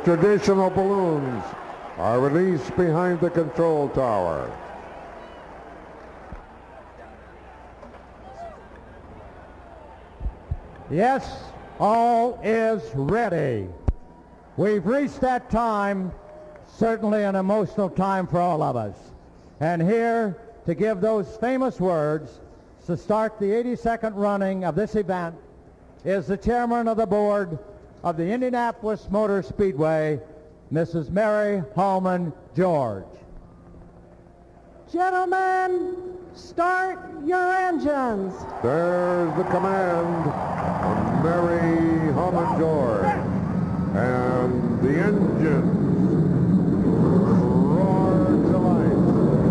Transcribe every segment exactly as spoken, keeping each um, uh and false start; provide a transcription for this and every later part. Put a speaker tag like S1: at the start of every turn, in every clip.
S1: traditional balloons are released behind the control tower.
S2: Yes, all is ready. We've reached that time, certainly an emotional time for all of us. And here to give those famous words to start the eighty-second running of this event is the chairman of the board of the Indianapolis Motor Speedway, Missus Mary Holman George.
S3: Gentlemen, start your engines.
S1: There's the command from Mary Holman George. And the engine roar to life.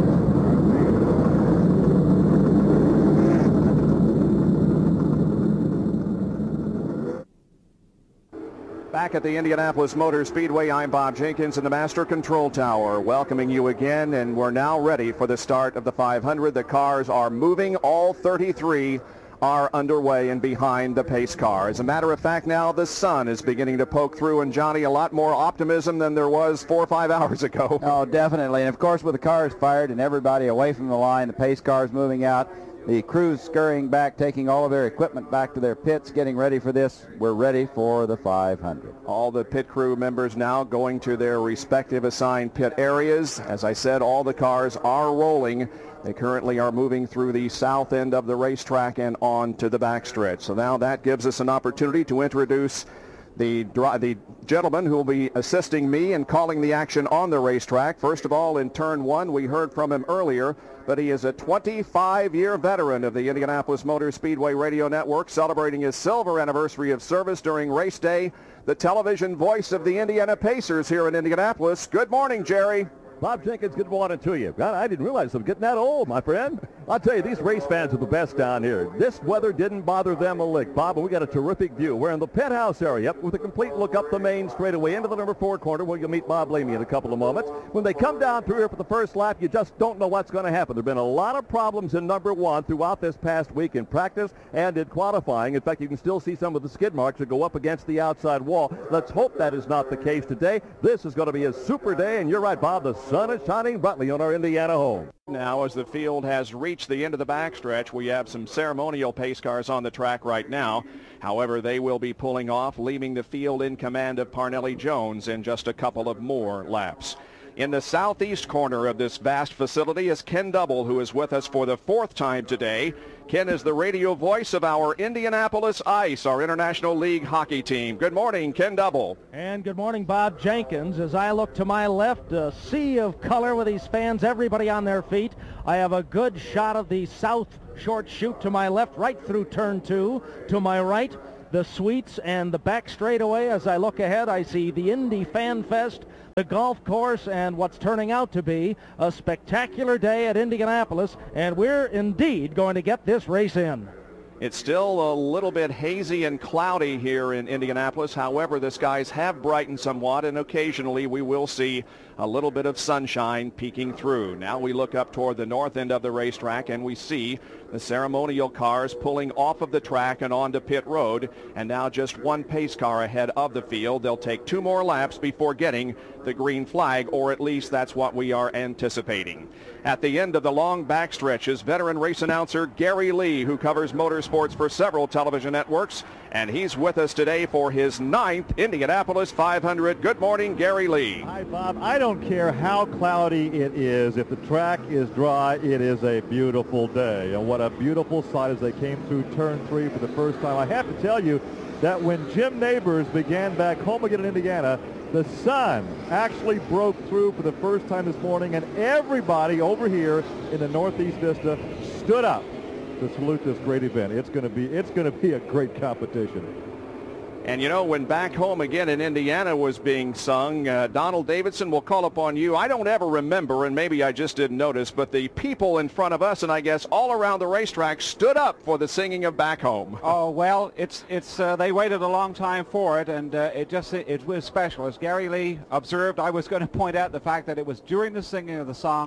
S4: Back at the Indianapolis Motor Speedway, I'm Bob Jenkins in the Master Control Tower, welcoming you again, and we're now ready for the start of the five hundred. The cars are moving. All thirty-three are underway and behind the pace car. As a matter of fact, now the sun is beginning to poke through, and Johnny, a lot more optimism than there was four or five hours ago.
S5: Oh, definitely. And of course, with the cars fired and everybody away from the line, the pace cars moving out, the crews scurrying back, taking all of their equipment back to their pits, getting ready for this. We're ready for the five hundred.
S4: All the pit crew members now going to their respective assigned pit areas. As I said, all the cars are rolling. They currently are moving through the south end of the racetrack and on to the backstretch. So now that gives us an opportunity to introduce the, the gentleman who will be assisting me in calling the action on the racetrack. First of all, in turn one, we heard from him earlier, but he is a twenty-five year veteran of the Indianapolis Motor Speedway Radio Network, celebrating his silver anniversary of service during race day, the television voice of the Indiana Pacers here in Indianapolis. Good morning, Jerry.
S6: Bob Jenkins, good morning to you. God, I didn't realize I'm getting that old, my friend. I'll tell you, these race fans are the best down here. This weather didn't bother them a lick, Bob, and we got a terrific view. We're in the penthouse area with a complete look up the main straightaway into the number four corner where you'll meet Bob Lamy in a couple of moments. When they come down through here for the first lap, you just don't know what's going to happen. There have been a lot of problems in number one throughout this past week in practice and in qualifying. In fact, you can still see some of the skid marks that go up against the outside wall. Let's hope that is not the case today. This is going to be a super day, and you're right, Bob, the sun is shining brightly on our Indiana home.
S4: Now, as the field has reached the end of the backstretch, we have some ceremonial pace cars on the track right now. However, they will be pulling off, leaving the field in command of Parnelli Jones in just a couple of more laps. In the southeast corner of this vast facility is Ken Double, who is with us for the fourth time today. Ken is the radio voice of our Indianapolis Ice, our International League hockey team. Good morning, Ken Double.
S2: And good morning, Bob Jenkins. As I look to my left, a sea of color with these fans, everybody on their feet. I have a good shot of the south short chute to my left, right through turn two. To my right, the suites and the back straightaway. As I look ahead, I see the Indy Fan Fest, the golf course, and what's turning out to be a spectacular day at Indianapolis, and we're indeed going to get this race in.
S4: It's still a little bit hazy and cloudy here in Indianapolis. However, the skies have brightened somewhat, and occasionally we will see a little bit of sunshine peeking through. Now we look up toward the north end of the racetrack, and we see the ceremonial cars pulling off of the track and onto pit road, and now just one pace car ahead of the field. They'll take two more laps before getting the green flag, or at least that's what we are anticipating. At the end of the long backstretch is veteran race announcer Gary Lee, who covers motorsports for several television networks, and he's with us today for his ninth Indianapolis five hundred. Good morning, Gary Lee.
S6: Hi, Bob. I don't care how cloudy it is. If the track is dry, it is a beautiful day. And what a beautiful sight as they came through turn three for the first time. I have to tell you that when Jim Neighbors began back home again in Indiana, the sun actually broke through for the first time this morning, and everybody over here in the Northeast Vista stood up to salute this great event. It's going to be it's going to be a great competition.
S4: And you know, when Back Home Again in Indiana was being sung, uh, Donald Davidson, will call upon you. I don't ever remember, and maybe I just didn't notice, but the people in front of us, and I guess all around the racetrack, stood up for the singing of Back Home.
S7: Oh, well, it's it's uh, they waited a long time for it, and uh, it just it, it was special. As Gary Lee observed, I was going to point out the fact that it was during the singing of the song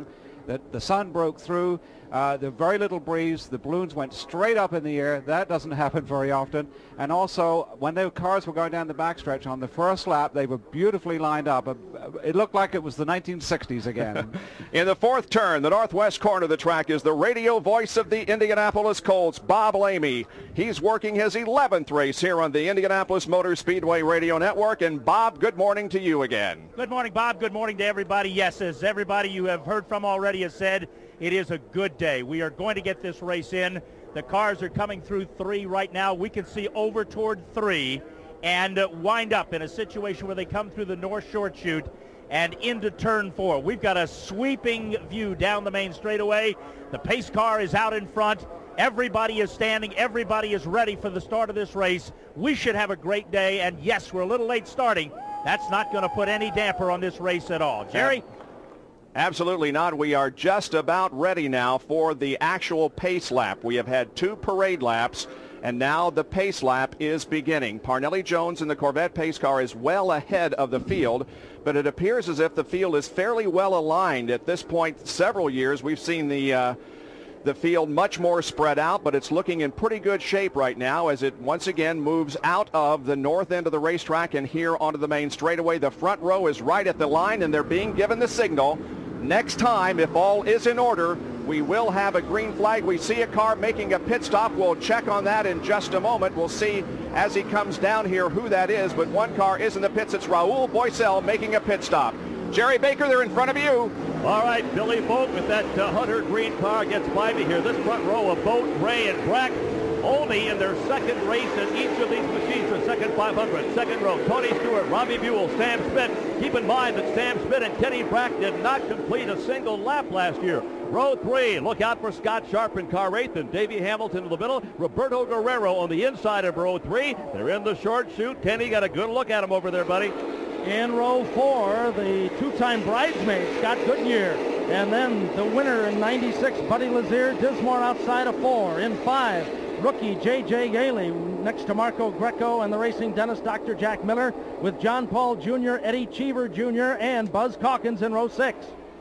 S7: that the sun broke through. Uh, the very little breeze, the balloons went straight up in the air. That doesn't happen very often. And also, when the cars were going down the backstretch on the first lap, they were beautifully lined up. Uh, it looked like it was the nineteen sixties again.
S4: In the fourth turn, the northwest corner of the track, is the radio voice of the Indianapolis Colts, Bob Lamey. He's working his eleventh race here on the Indianapolis Motor Speedway Radio Network. And Bob, good morning to you again.
S8: Good morning, Bob. Good morning to everybody. Yes, as everybody you have heard from already has said, it is a good day. We are going to get this race in. The cars are coming through three right now. We can see over toward three and uh, wind up in a situation where they come through the North Short Chute and into turn four. We've got a sweeping view down the main straightaway. The pace car is out in front. Everybody is standing. Everybody is ready for the start of this race. We should have a great day. And yes, we're a little late starting. That's not going to put any damper on this race at all. Jerry?
S4: Absolutely not. We are just about ready now for the actual pace lap. We have had two parade laps, and now the pace lap is beginning. Parnelli Jones in the Corvette pace car is well ahead of the field, but it appears as if the field is fairly well aligned. At this point, several years, we've seen the uh, the field much more spread out, but it's looking in pretty good shape right now as it once again moves out of the north end of the racetrack and here onto the main straightaway. The front row is right at the line, and they're being given the signal. Next time, if all is in order, we will have a green flag. We see a car making a pit stop. We'll check on that in just a moment. We'll see as he comes down here who that is, but one car is in the pits. It's Raul Boesel making a pit stop. Jerry Baker, they're in front of you.
S2: All right, Billy Vogt with that uh, Hunter green car gets by me here. This front row of Vogt, Ray, and Brack only in their second race in each of these machines, the second five hundred. Second row, Tony Stewart, Robbie Buell, Sam Schmidt. Keep in mind that Sam Schmidt and Kenny Brack did not complete a single lap last year. Row three, look out for Scott Sharp in car eight, and Davey Hamilton in the middle. Roberto Guerrero on the inside of row three. They're in the short chute. Kenny got a good look at him over there, buddy.
S9: In row four, the two-time bridesmaid, Scott Goodyear. And then the winner in ninety-six, Buddy Lazier. Dismore outside of four. In five, rookie J J Yaley next to Marco Greco and the racing Dennis Doctor Jack Miller, with John Paul Junior, Eddie Cheever Junior, and Buzz Calkins in row six.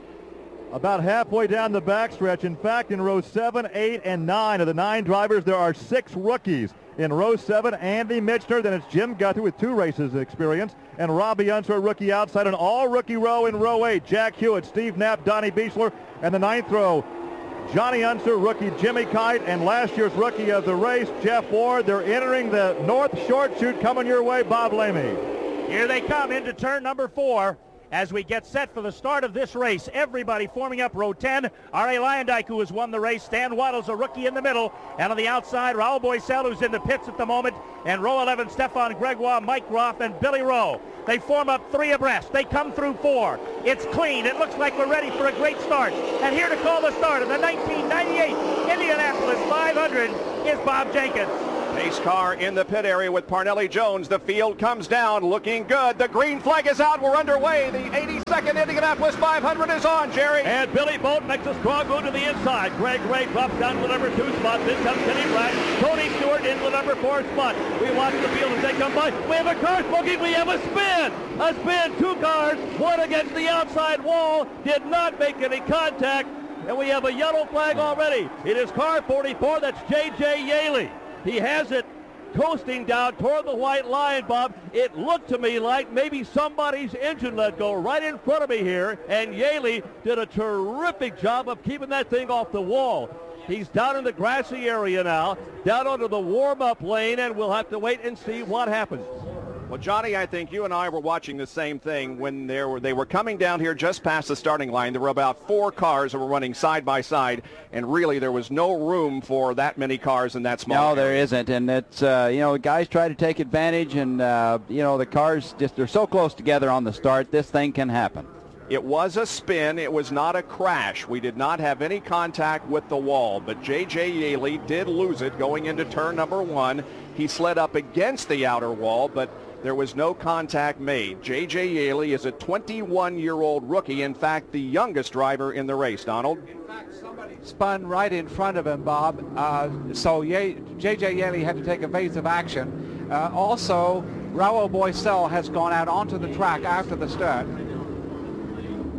S6: About halfway down the backstretch. In fact, in row seven, eight, and nine of the nine drivers, there are six rookies. In row seven, Andy Michner. Then it's Jim Guthrie with two races experience. And Robbie Unser, a rookie outside. An all-rookie row in row eight. Jack Hewitt, Steve Knapp, Donnie Beechler. And the ninth row, Johnny Unser, rookie Jimmy Kite, and last year's rookie of the race, Jeff Ward. They're entering the North Short Chute. Coming your way, Bob Lamey.
S8: Here they come into turn number four. As we get set for the start of this race, everybody forming up row ten. R A. Lyondike, who has won the race. Stan Waddle's a rookie in the middle. And on the outside, Raul Boesel, who's in the pits at the moment. And row eleven, Stefan Gregoire, Mike Groff, and Billy Rowe. They form up three abreast. They come through four. It's clean. It looks like we're ready for a great start. And here to call the start of the nineteen ninety-eight Indianapolis five hundred is Bob Jenkins.
S4: Pace car in the pit area with Parnelli Jones. The field comes down, looking good. The green flag is out. We're underway. The eighty-second Indianapolis five hundred is on, Jerry.
S2: And Billy Vogt makes a strong move to the inside. Greg Ray drops down to the number two spot. Then comes Kenny Brack. Tony Stewart in the number four spot. We watch the field as they come by. We have a car smoking. We have a spin. A spin. Two cars. One against the outside wall. Did not make any contact. And we have a yellow flag already. It is car forty-four. That's J J Yaley. He has it coasting down toward the white line, Bob. It looked to me like maybe somebody's engine let go right in front of me here, and Yaley did a terrific job of keeping that thing off the wall. He's down in the grassy area now, down onto the warm-up lane, and we'll have to wait and see what happens.
S4: Well, Johnny, I think you and I were watching the same thing when they were, they were coming down here just past the starting line. There were about four cars that were running side by side, and really there was no room for that many cars in that small
S5: No,
S4: area.
S5: there isn't, and it's, uh, you know, guys try to take advantage, and, uh, you know, the cars just, they're so close together on the start, this thing can happen.
S4: It was a spin. It was not a crash. We did not have any contact with the wall, but J J Yaley did lose it going into turn number one. He slid up against the outer wall, but there was no contact made. J J Yaley is a twenty-one-year-old rookie, in fact, the youngest driver in the race. Donald?
S7: In fact, somebody spun right in front of him, Bob, uh, so J J Yaley had to take evasive action. Uh, also, Raul Boesel has gone out onto the track after the start.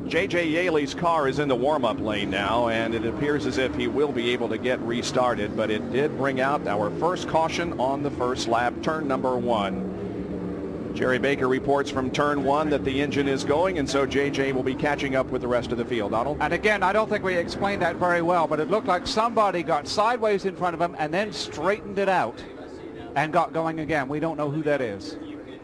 S4: J J. Yaley's car is in the warm-up lane now, and it appears as if he will be able to get restarted, but it did bring out our first caution on the first lap, turn number one. Jerry Baker reports from turn one that the engine is going, and so J J will be catching up with the rest of the field. Donald?
S7: And again, I don't think we explained that very well, but it looked like somebody got sideways in front of him and then straightened it out and got going again. We don't know who that is.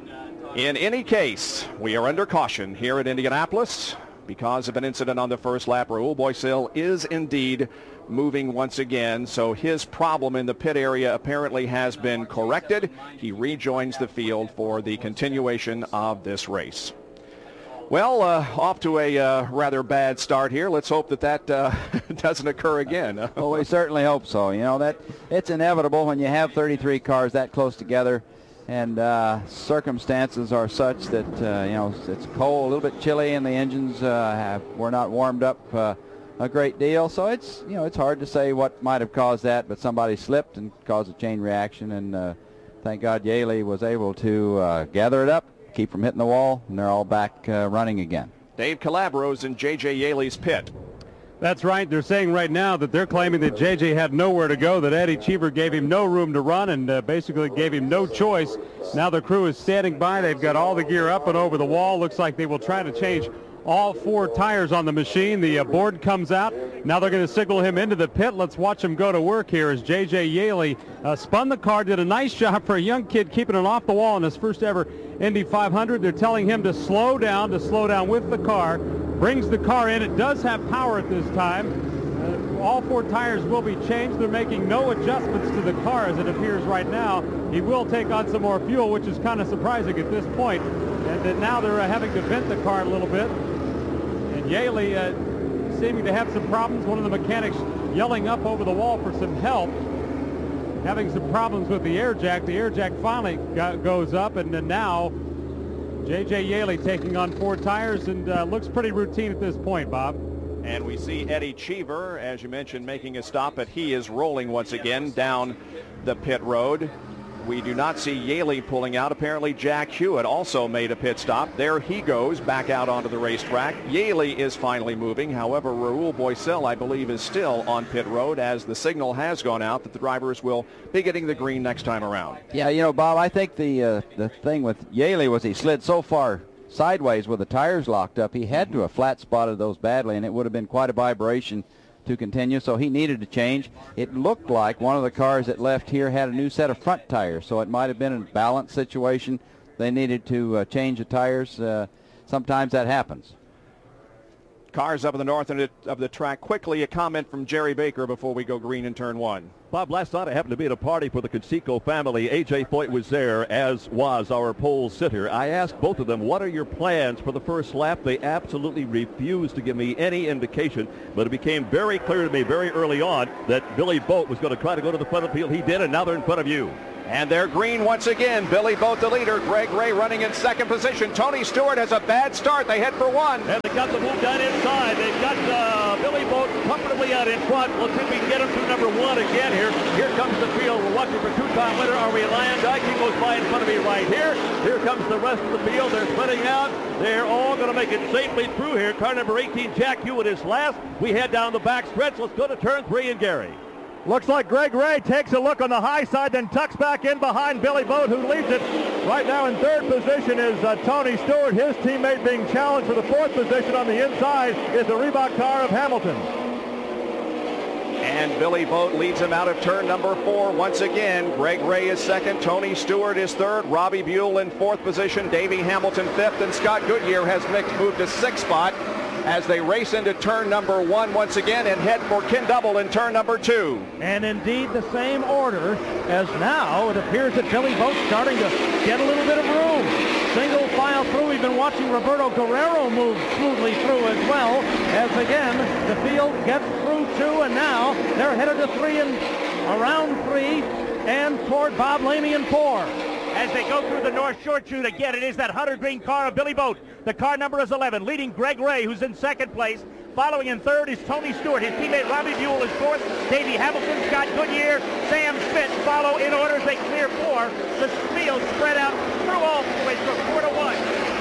S4: In any case, we are under caution here at Indianapolis because of an incident on the first lap. Raul Boesel is indeed moving once again, so his problem in the pit area apparently has been corrected. He rejoins the field for the continuation of this race. Well, uh, off to a uh, rather bad start here. Let's hope that that uh, doesn't occur again.
S5: Well, we certainly hope so. You know, that it's inevitable when you have thirty-three cars that close together, and uh, circumstances are such that, uh, you know, it's cold, a little bit chilly, and the engines uh, have, were not warmed up uh, a great deal. So it's, you know, it's hard to say what might have caused that, but somebody slipped and caused a chain reaction, and uh, thank God Yaley was able to uh, gather it up, keep from hitting the wall, and they're all back uh, running again.
S4: Dave Calabro's in J J. Yaley's pit.
S10: That's right. They're saying right now that they're claiming that J J had nowhere to go, that Eddie Cheever gave him no room to run and uh, basically gave him no choice. Now the crew is standing by. They've got all the gear up and over the wall. Looks like they will try to change all four tires on the machine. The uh, board comes out. Now they're going to signal him into the pit. Let's watch him go to work here as J J. Yaley uh, spun the car, did a nice job for a young kid keeping it off the wall in his first ever Indy five hundred. They're telling him to slow down, to slow down with the car. Brings the car in. It does have power at this time. Uh, all four tires will be changed. They're making no adjustments to the car as it appears right now. He will take on some more fuel, which is kind of surprising at this point. And then now they're uh, having to vent the car a little bit. And Yaley uh, seeming to have some problems. One of the mechanics yelling up over the wall for some help. Having some problems with the air jack. The air jack finally got, goes up, and then now J J. Yaley taking on four tires, and uh, looks pretty routine at this point, Bob.
S4: And we see Eddie Cheever, as you mentioned, making a stop, but he is rolling once again down the pit road. We do not see Yaley pulling out. Apparently Jack Hewitt also made a pit stop. There he goes back out onto the racetrack. Yaley is finally moving. However, Raul Boesel, I believe, is still on pit road as the signal has gone out that the drivers will be getting the green next time around.
S5: Yeah, you know, Bob, I think the uh, the thing with Yaley was he slid so far sideways with the tires locked up, he had to have flat spotted those badly, and it would have been quite a vibration to continue, so he needed to change. It looked like one of the cars that left here had a new set of front tires, so it might have been a balance situation. They needed to uh, change the tires. Uh, sometimes that happens.
S4: Cars up in the north end of the track. Quickly, a comment from Jerry Baker before we go green in turn one.
S6: Bob, last night I happened to be at a party for the Conseco family. A J. Foyt was there, as was our pole sitter. I asked both of them, what are your plans for the first lap? They absolutely refused to give me any indication, but it became very clear to me very early on that Billy Boat was going to try to go to the front of the field. He did, and now they're in front of you.
S4: And they're green once again. Billy Boat the leader. Greg Ray running in second position. Tony Stewart has a bad start. They head for one.
S6: And they got the move down inside. They've got uh, Billy Boat comfortably out in front. We'll see if we can get him to number one again here. Here comes the field. We're watching for two-time winner. Are we Lion Dyke? He goes by in front of me right here. Here comes the rest of the field. They're spreading out. They're all going to make it safely through here. Car number eighteen, Jack Hewitt, is last. We head down the back stretch. Let's go to turn three and Gary.
S10: Looks like Greg Ray takes a look on the high side, then tucks back in behind Billy Boat, who leads it. Right now in third position is uh, Tony Stewart. His teammate being challenged for the fourth position on the inside is the Reebok car of Hamilton.
S4: And Billy Boat leads him out of turn number four once again. Greg Ray is second. Tony Stewart is third. Robbie Buell in fourth position. Davey Hamilton fifth. And Scott Goodyear has moved to sixth spot as they race into turn number one once again and head for Ken Double in turn number two.
S2: And indeed the same order as now. It appears that Billy Boat's starting to get a little bit of room. Single file through. We've been watching Roberto Guerrero move smoothly through as well, as again the field gets through two, and now they're headed to three and around three and toward Bob Lamey in four.
S8: As they go through the North Shore Chute again, it is that Hunter Green car of Billy Boat. The car number is eleven, leading Greg Ray, who's in second place. Following in third is Tony Stewart. His teammate Robbie Buell is fourth. Davey Hamilton, Scott Goodyear, Sam Smith follow in order as they clear four. The field spread out through all the way from four to one.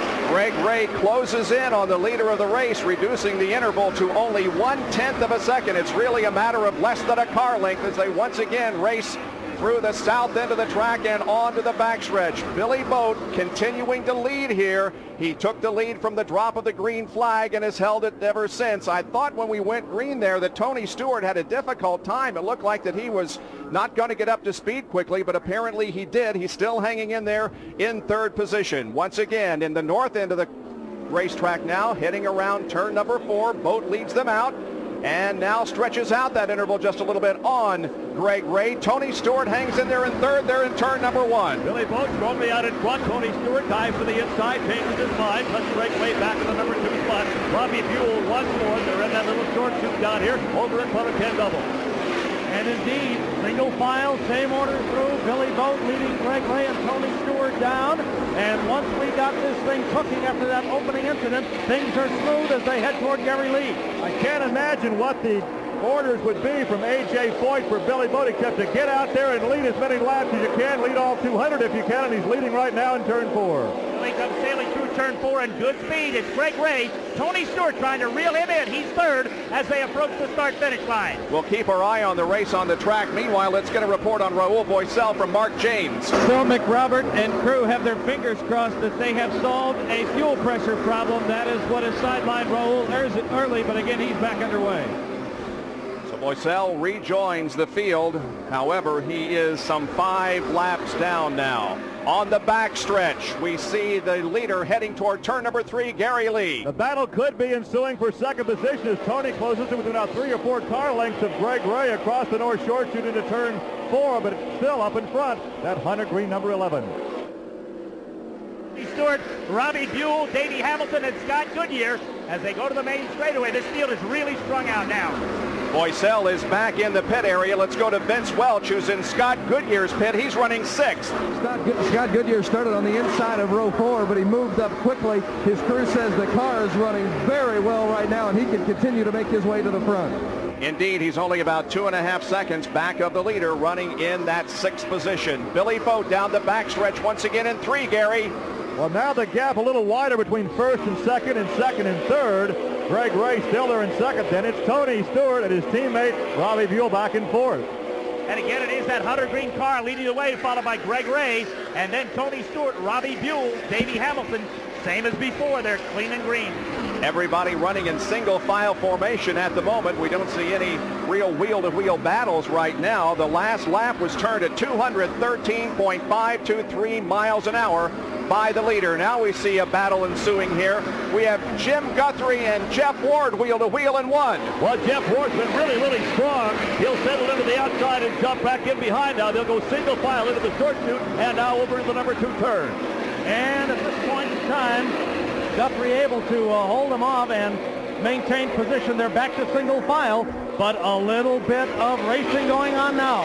S4: Greg Ray closes in on the leader of the race, reducing the interval to only one-tenth of a second. It's really a matter of less than a car length as they once again race through the south end of the track and onto the backstretch. Billy Boat continuing to lead here. He took the lead from the drop of the green flag and has held it ever since. I thought when we went green there that Tony Stewart had a difficult time. It looked like that he was not going to get up to speed quickly, but apparently he did. He's still hanging in there in third position. Once again, in the north end of the racetrack now, heading around turn number four. Boat leads them out and now stretches out that interval just a little bit on Greg Ray. Tony Stewart hangs in there in third. They're in turn number one.
S11: Billy Boat strongly out in front. Tony Stewart dives to the inside, changes his mind, puts Greg Ray back in the number two spot. Robbie Buell one fourth. They're in that little short shoot down here, over in front of Ken Double.
S2: And indeed, single file, same order through. Billy Boat leading Greg Ray and Tony Stewart down. And once we got this thing cooking after that opening incident, things are smooth as they head toward Gary Lee.
S6: I can't imagine what the orders would be from A J Foyt for Billy Boat except to get out there and lead as many laps as you can, lead all two hundred if you can, and he's leading right now in turn four.
S8: Billy comes sailing through turn four in good speed. It's Greg Ray. Tony Stewart trying to reel him in. He's third as they approach the start-finish line.
S4: We'll keep our eye on the race on the track. Meanwhile, let's get a report on Raul Boesel from Mark James.
S11: Phil McRobert and crew have their fingers crossed that they have solved a fuel pressure problem. That is what has sidelined Raul early, but again, he's back underway.
S4: Boesel rejoins the field. However, he is some five laps down now. On the backstretch, we see the leader heading toward turn number three, Gary Lee.
S6: The battle could be ensuing for second position as Tony closes in within about three or four car lengths of Greg Ray across the north short shoot into turn four, but it's still up in front. That Hunter Green number eleven.
S8: Stewart, Robbie Buell, Davey Hamilton, and Scott Goodyear as they go to the main straightaway. This field is really strung out now.
S4: Boesel is back in the pit area. Let's go to Vince Welch, who's in Scott Goodyear's pit. He's running sixth.
S12: Scott, Good- Scott Goodyear started on the inside of row four, but he moved up quickly. His crew says the car is running very well right now, and he can continue to make his way to the front.
S4: Indeed, he's only about two and a half seconds back of the leader, running in that sixth position. Billy Boat down the backstretch once again in three, Gary.
S6: Well, now the gap a little wider between first and second and second and third. Greg Ray still there in second. Then it's Tony Stewart and his teammate Robbie Buell back in fourth.
S8: And again, it is that Hunter Green car leading the way, followed by Greg Ray, and then Tony Stewart, Robbie Buell, Davey Hamilton. Same as before, they're clean and green.
S4: Everybody running in single file formation at the moment. We don't see any real wheel-to-wheel battles right now. The last lap was turned at two hundred thirteen point five two three miles an hour by the leader. Now we see a battle ensuing here. We have Jim Guthrie and Jeff Ward wheel-to-wheel in one.
S11: Well, Jeff Ward's been really, really strong. He'll settle into the outside and jump back in behind now. They'll go single file into the short chute and now over into the number two turn.
S2: And at this point in time, Guthrie able to uh, hold them off and maintain position. They're back to single file, but a little bit of racing going on now.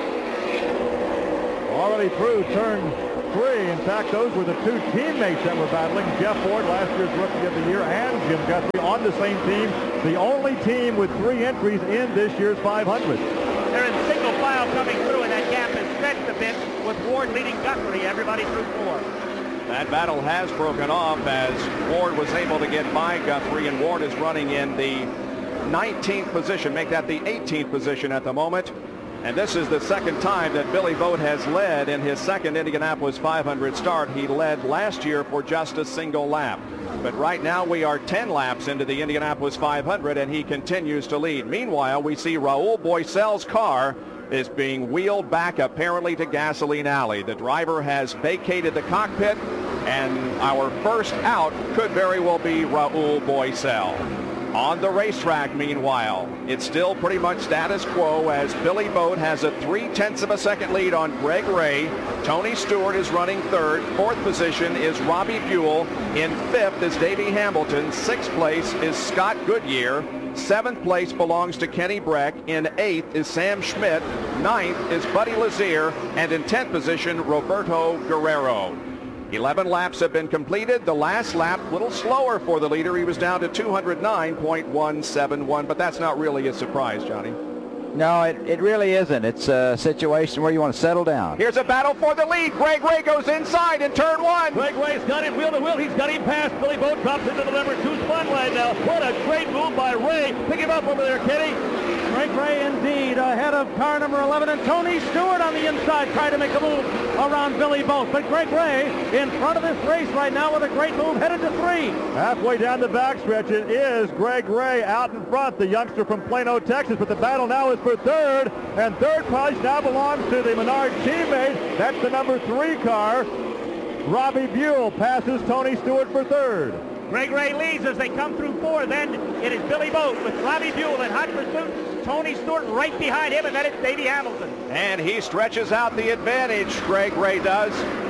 S6: Already through turn three. In fact, those were the two teammates that were battling. Jeff Ward, last year's Rookie of the Year, and Jim Guthrie on the same team. The only team with three entries in this year's five hundred.
S8: They're in single file coming through, and that gap is stretched a bit with Ward leading Guthrie, everybody through four.
S4: That battle has broken off as Ward was able to get by Guthrie, and Ward is running in the nineteenth position, make that the eighteenth position at the moment. And this is the second time that Billy Boat has led in his second Indianapolis five hundred start. He led last year for just a single lap. But right now we are ten laps into the Indianapolis five hundred, and he continues to lead. Meanwhile, we see Raul Boesel's car is being wheeled back apparently to Gasoline Alley. The driver has vacated the cockpit, and our first out could very well be Raul Boesel. On the racetrack, meanwhile, it's still pretty much status quo as Billy Boat has a three-tenths of a second lead on Greg Ray. Tony Stewart is running third. Fourth position is Robbie Buell. In fifth is Davey Hamilton. Sixth place is Scott Goodyear. Seventh place belongs to Kenny Breck. In eighth is Sam Schmidt. Ninth is Buddy Lazier. And in tenth position, Roberto Guerrero. eleven laps have been completed. The last lap, a little slower for the leader. He was down to two hundred nine point one seven one, but that's not really a surprise, Johnny.
S5: No, it, it really isn't. It's a situation where you want to settle down.
S4: Here's a battle for the lead. Greg Ray goes inside in turn one.
S11: Greg Ray's got him wheel to wheel. He's got him past. Billy Boat drops into the number two spot line now. What a great move by Ray. Pick him up over there, Kenny.
S2: Greg Ray indeed ahead of car number eleven, and Tony Stewart on the inside trying to make a move around Billy Boat. But Greg Ray in front of this race right now with a great move, headed to three.
S6: Halfway down the backstretch, it is Greg Ray out in front, the youngster from Plano, Texas. But the battle now is for third, and third place now belongs to the Menard teammate. That's the number three car. Robbie Buell passes Tony Stewart for third.
S8: Greg Ray leads as they come through four. Then it is Billy Boat with Robbie Buell in hot pursuit. Tony Stewart right behind him, and then it's Davey Hamilton.
S4: And he stretches out the advantage, Greg Ray does.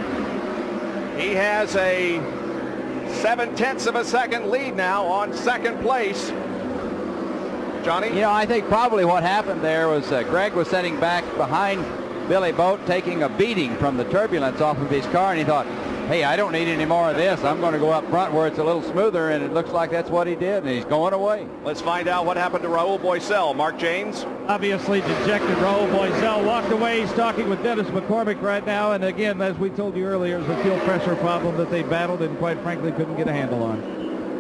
S4: He has a seven-tenths of a second lead now on second place. Johnny?
S5: You know, I think probably what happened there was uh, Greg was sitting back behind Billy Boat, taking a beating from the turbulence off of his car, and he thought, hey, I don't need any more of this. I'm going to go up front where it's a little smoother, and it looks like that's what he did, and he's going away.
S4: Let's find out what happened to Raul Boisel. Mark James?
S13: Obviously dejected Raul Boisel walked away. He's talking with Dennis McCormick right now, and again, as we told you earlier, it was a fuel pressure problem that they battled and quite frankly couldn't get a handle on.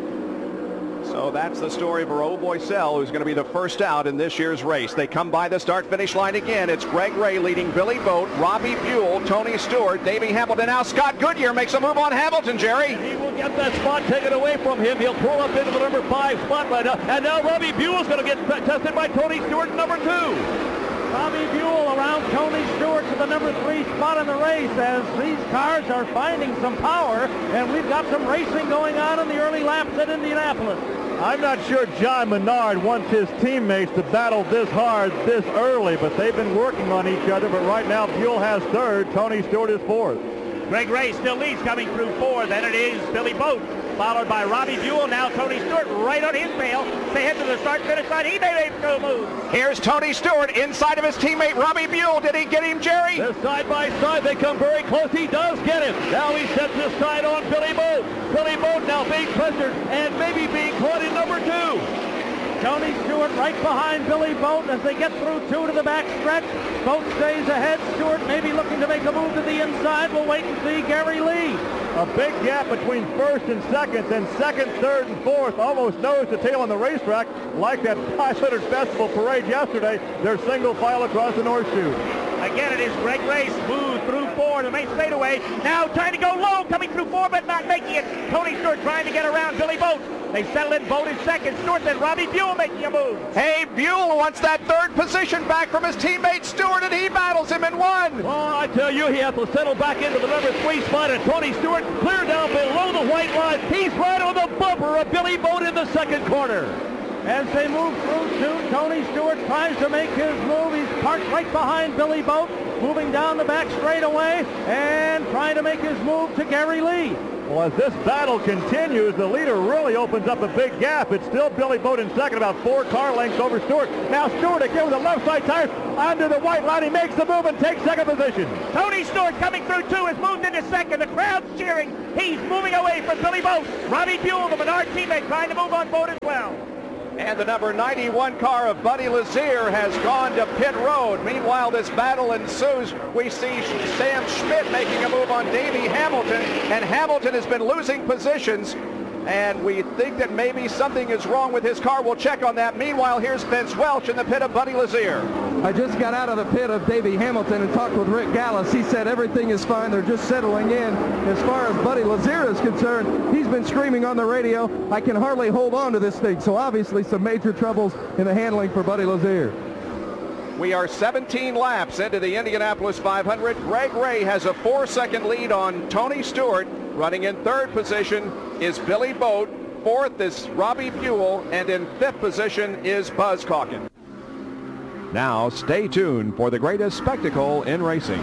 S4: So that's the story of Raul Boisel, who's going to be the first out in this year's race. They come by the start-finish line again. It's Greg Ray leading Billy Boat, Robbie Buell, Tony Stewart, Davey Hamilton. Now Scott Goodyear makes a move on Hamilton, Jerry.
S11: He will get that spot taken away from him. He'll pull up into the number five spot right now. And now Robbie Buell's going to get tested by Tony Stewart, number two.
S2: Robbie Buell around Tony Stewart to the number three spot in the race as these cars are finding some power, and we've got some racing going on in the early laps at Indianapolis.
S6: I'm not sure John Menard wants his teammates to battle this hard this early, but they've been working on each other. But right now, Buell has third. Tony Stewart is fourth.
S8: Greg Ray still leads coming through four. Then it is Billy Boat, followed by Robbie Buell. Now Tony Stewart right on his tail. They head to the start-finish line. He may make no move.
S4: Here's Tony Stewart inside of his teammate Robbie Buell. Did he get him, Jerry?
S11: They're side by side. They come very close. He does get him. Now he sets his side on Billy Boat. Billy Boat now being pressured and maybe being caught in number two.
S2: Tony Stewart right behind Billy Boat as they get through two to the back stretch. Boat stays ahead. Stewart maybe looking to make a move to the inside. We'll wait and see. Gary Lee.
S6: A big gap between first and second, and second, third, and fourth, almost nose to tail on the racetrack, like that five hundred Festival parade yesterday. They're single file across the North Chute.
S8: Again, it is Greg Ray smooth through four. The main straightaway. Now trying to go low, coming through four, but not making it. Tony Stewart trying to get around Billy Boat. They settle in. Boat in second. Stewart then Robbie Buell making a move.
S4: Hey, Buell wants that third position back from his teammate Stewart, and he battles him in one.
S11: Well, I tell you, he has to settle back into the number three spot, and Tony Stewart clear down below the white line. He's right on the bumper of Billy Boat in the second corner.
S2: As they move through two, Tony Stewart tries to make his move. He's parked right behind Billy Boat, moving down the back straightaway and trying to make his move to Gary Lee.
S6: Well, as this battle continues, the leader really opens up a big gap. It's still Billy Boat in second, about four car lengths over Stewart. Now Stewart again with the left side tire under the white line. He makes the move and takes second position.
S8: Tony Stewart coming through two has moved into second. The crowd's cheering. He's moving away from Billy Boat. Robbie Buell, the Menard teammate, trying to move on Boat as well.
S4: And the number ninety-one car of Buddy Lazier has gone to pit road. Meanwhile, this battle ensues. We see Sam Schmidt making a move on Davey Hamilton, and Hamilton has been losing positions, and we think that maybe something is wrong with his car. We'll check on that. Meanwhile, here's Vince Welch in the pit of Buddy Lazier.
S12: I just got out of the pit of Davey Hamilton and talked with Rick Gallus. He said everything is fine. They're just settling in. As far as Buddy Lazier is concerned, he's been screaming on the radio, I can hardly hold on to this thing. So obviously some major troubles in the handling for Buddy Lazier.
S4: We are seventeen laps into the Indianapolis five hundred. Greg Ray has a four-second lead on Tony Stewart. Running in third position is Billy Boat. Fourth is Robbie Buell. And in fifth position is Buzz Calkin. Now stay tuned for the greatest spectacle in racing.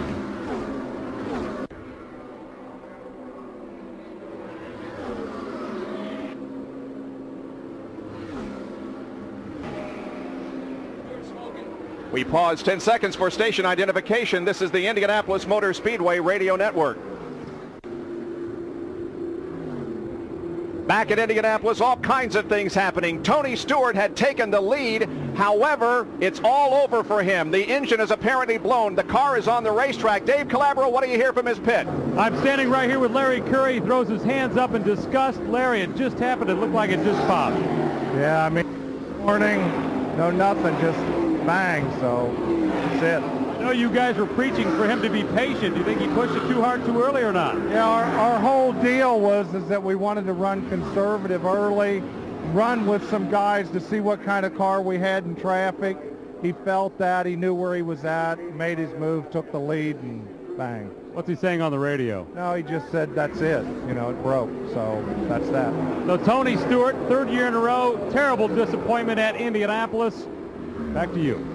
S4: We pause ten seconds for station identification. This is the Indianapolis Motor Speedway Radio Network. Back at Indianapolis, all kinds of things happening. Tony Stewart had taken the lead. However, it's all over for him. The engine is apparently blown. The car is on the racetrack. Dave Calabro, what do you hear from his pit?
S10: I'm standing right here with Larry Curry. He throws his hands up in disgust. Larry, it just happened. It looked like it just popped.
S14: Yeah, I mean, morning, no nothing, just bang, so that's it.
S10: I know you guys were preaching for him to be patient. Do you think he pushed it too hard too early or not?
S14: Yeah, our, our whole deal was is that we wanted to run conservative early, run with some guys to see what kind of car we had in traffic. He felt that. He knew where he was at, made his move, took the lead, and bang.
S10: What's he saying on the radio?
S14: No, he just said that's it. You know, it broke, so that's that.
S10: So Tony Stewart, third year in a row, terrible disappointment at Indianapolis. Back to you.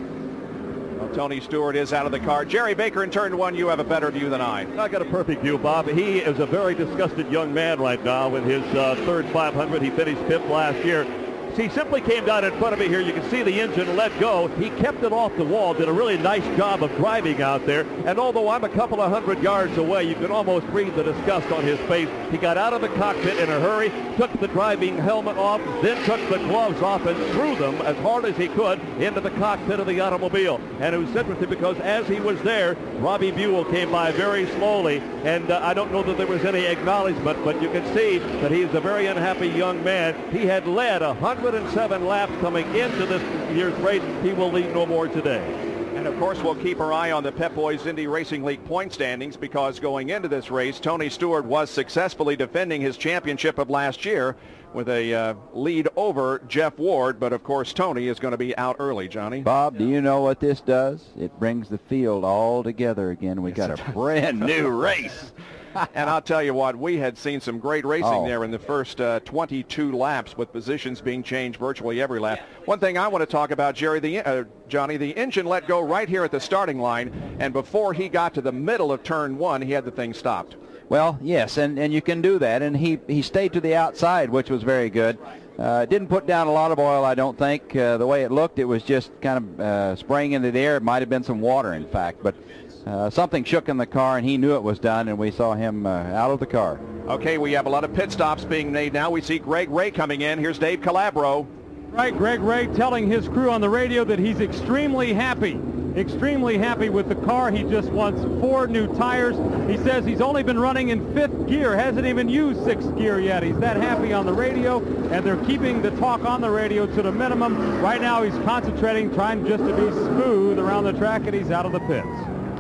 S4: Well, Tony Stewart is out of the car. Jerry Baker in turn one, you have a better view than I.
S6: I got a perfect view, Bob. He is a very disgusted young man right now with his uh, third five hundred. He finished fifth last year. He simply came down in front of me here. You can see the engine let go. He kept it off the wall, did a really nice job of driving out there. And although I'm a couple of hundred yards away, you can almost read the disgust on his face. He got out of the cockpit in a hurry, took the driving helmet off, then took the gloves off and threw them as hard as he could into the cockpit of the automobile. And it was interesting because as he was there, Robbie Buell came by very slowly. And uh, I don't know that there was any acknowledgement, but you can see that he's a very unhappy young man. He had led one hundred seven laps coming into this year's race. He will lead no more today.
S4: And of course, we'll keep our eye on the Pep Boys Indy Racing League point standings because going into this race, Tony Stewart was successfully defending his championship of last year with a uh, lead over Jeff Ward. But of course, Tony is going to be out early, Johnny.
S5: Bob, do you know what this does? It brings the field all together again. We got a brand new race.
S4: And I'll tell you what, we had seen some great racing
S5: oh.
S4: there in the first uh, twenty-two laps with positions being changed virtually every lap. One thing I want to talk about, Jerry, the uh, Johnny, the engine let go right here at the starting line, and before he got to the middle of turn one, he had the thing stopped.
S5: Well, yes, and, and you can do that, and he, he stayed to the outside, which was very good. Uh, didn't put down a lot of oil, I don't think. Uh, the way it looked, it was just kind of uh, spraying into the air. It might have been some water, in fact, but Uh, something shook in the car, and he knew it was done, and we saw him uh, out of the car.
S4: Okay, we have a lot of pit stops being made now. We see Greg Ray coming in. Here's Dave Calabro.
S10: Right, Greg Ray telling his crew on the radio that he's extremely happy, extremely happy with the car. He just wants four new tires. He says he's only been running in fifth gear, hasn't even used sixth gear yet. He's that happy on the radio, and they're keeping the talk on the radio to the minimum. Right now he's concentrating, trying just to be smooth around the track, and he's out of the pits.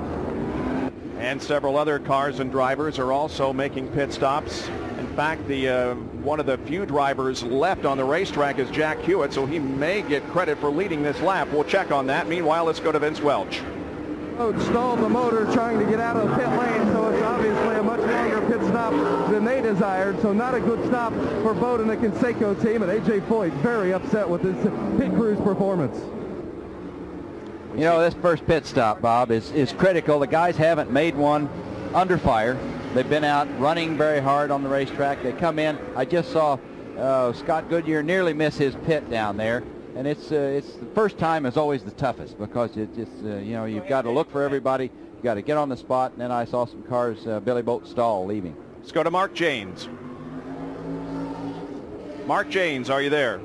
S4: And several other cars and drivers are also making pit stops. In fact, the uh, one of the few drivers left on the racetrack is Jack Hewitt, so he may get credit for leading this lap. We'll check on that. Meanwhile, let's go to Vince Welch.
S12: Oh, stalled the motor trying to get out of the pit lane, so it's obviously a much longer pit stop than they desired, so not a good stop for Bode and the Conseco team, and A J Foyt very upset with his pit crew's performance.
S5: You know, this first pit stop, Bob, is, is critical. The guys haven't made one under fire. They've been out running very hard on the racetrack. They come in. I just saw uh, Scott Goodyear nearly miss his pit down there. And it's uh, it's the first time is always the toughest because it, it's, uh, you know, you've got to look for everybody. You've got to get on the spot. And then I saw some cars, uh, Billy Boat stall leaving.
S4: Let's go to Mark Janes. Mark Janes, are you there?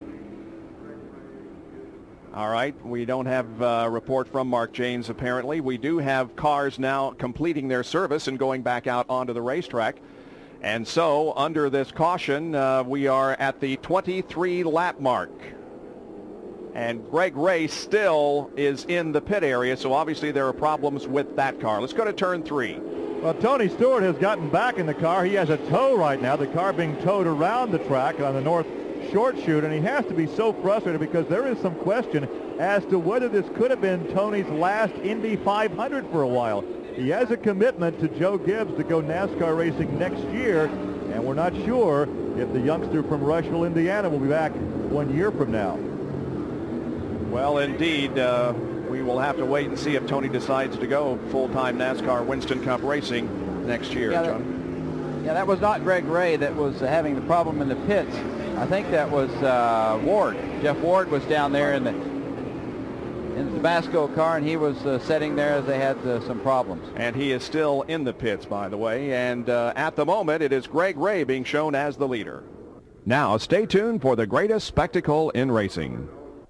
S4: All right, we don't have a report from Mark Janes apparently. We do have cars now completing their service and going back out onto the racetrack. And so under this caution, uh, we are at the twenty-three lap mark. And Greg Ray still is in the pit area, so obviously there are problems with that car. Let's go to turn three.
S6: Well, Tony Stewart has gotten back in the car. He has a tow right now, the car being towed around the track on the north short chute, and he has to be so frustrated because there is some question as to whether this could have been Tony's last Indy five hundred for a while. He has a commitment to Joe Gibbs to go NASCAR racing next year, and we're not sure if the youngster from Rushville, Indiana will be back one year from now.
S4: Well, indeed, uh, we will have to wait and see if Tony decides to go full-time NASCAR Winston Cup racing next year,
S5: yeah,
S4: John.
S5: That, yeah, that was not Greg Ray that was uh, having the problem in the pits. I think that was uh, Ward. Jeff Ward was down there in the in the Tabasco car, and he was uh, sitting there as they had uh, some problems.
S4: And he is still in the pits, by the way. And uh, at the moment, it is Greg Ray being shown as the leader. Now stay tuned for the greatest spectacle in racing.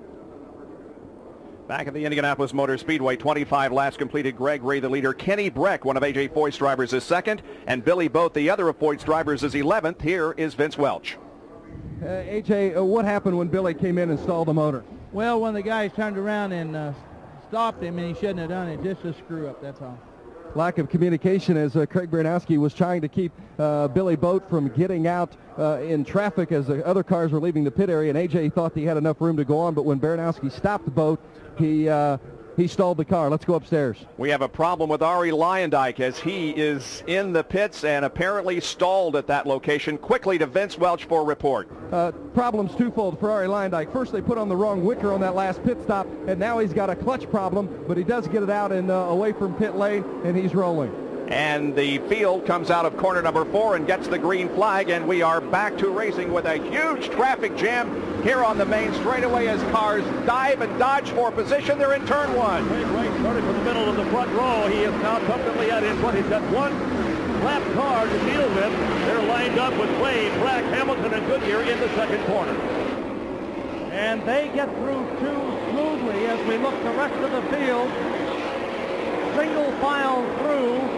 S4: Back at the Indianapolis Motor Speedway, twenty-five laps completed. Greg Ray, the leader. Kenny Breck, one of A J Foyt's drivers, is second. And Billy Boat, the other of Foyt's drivers, is eleventh. Here is Vince Welch.
S12: Uh, A J, uh, what happened when Billy came in and stalled the motor?
S15: Well, when the guys turned around and uh, stopped him, and he shouldn't have done it, just a screw up, that's all.
S12: Lack of communication as uh, Craig Baranowski was trying to keep uh, Billy Boat from getting out uh, in traffic as the other cars were leaving the pit area, and A J thought he had enough room to go on, but when Baranowski stopped the boat, he uh, he stalled the car. Let's go upstairs.
S4: We have a problem with Ari Lyondike as he is in the pits and apparently stalled at that location. Quickly to Vince Welch for a report.
S12: Uh, problems twofold for Ari Lyondike. First, they put on the wrong wicker on that last pit stop, and now he's got a clutch problem, but he does get it out and uh, away from pit lane, and he's rolling.
S4: And the field comes out of corner number four and gets the green flag, and we are back to racing with a huge traffic jam here on the main straightaway as cars dive and dodge for position. They're in turn one.
S11: Greg Ray started from the middle of the front row. He is now comfortably out in front. He's got one lap car to deal with. They're lined up with Wade, Brack, Hamilton, and Goodyear in the second corner.
S2: And they get through too smoothly as we look the rest of the field. Single file through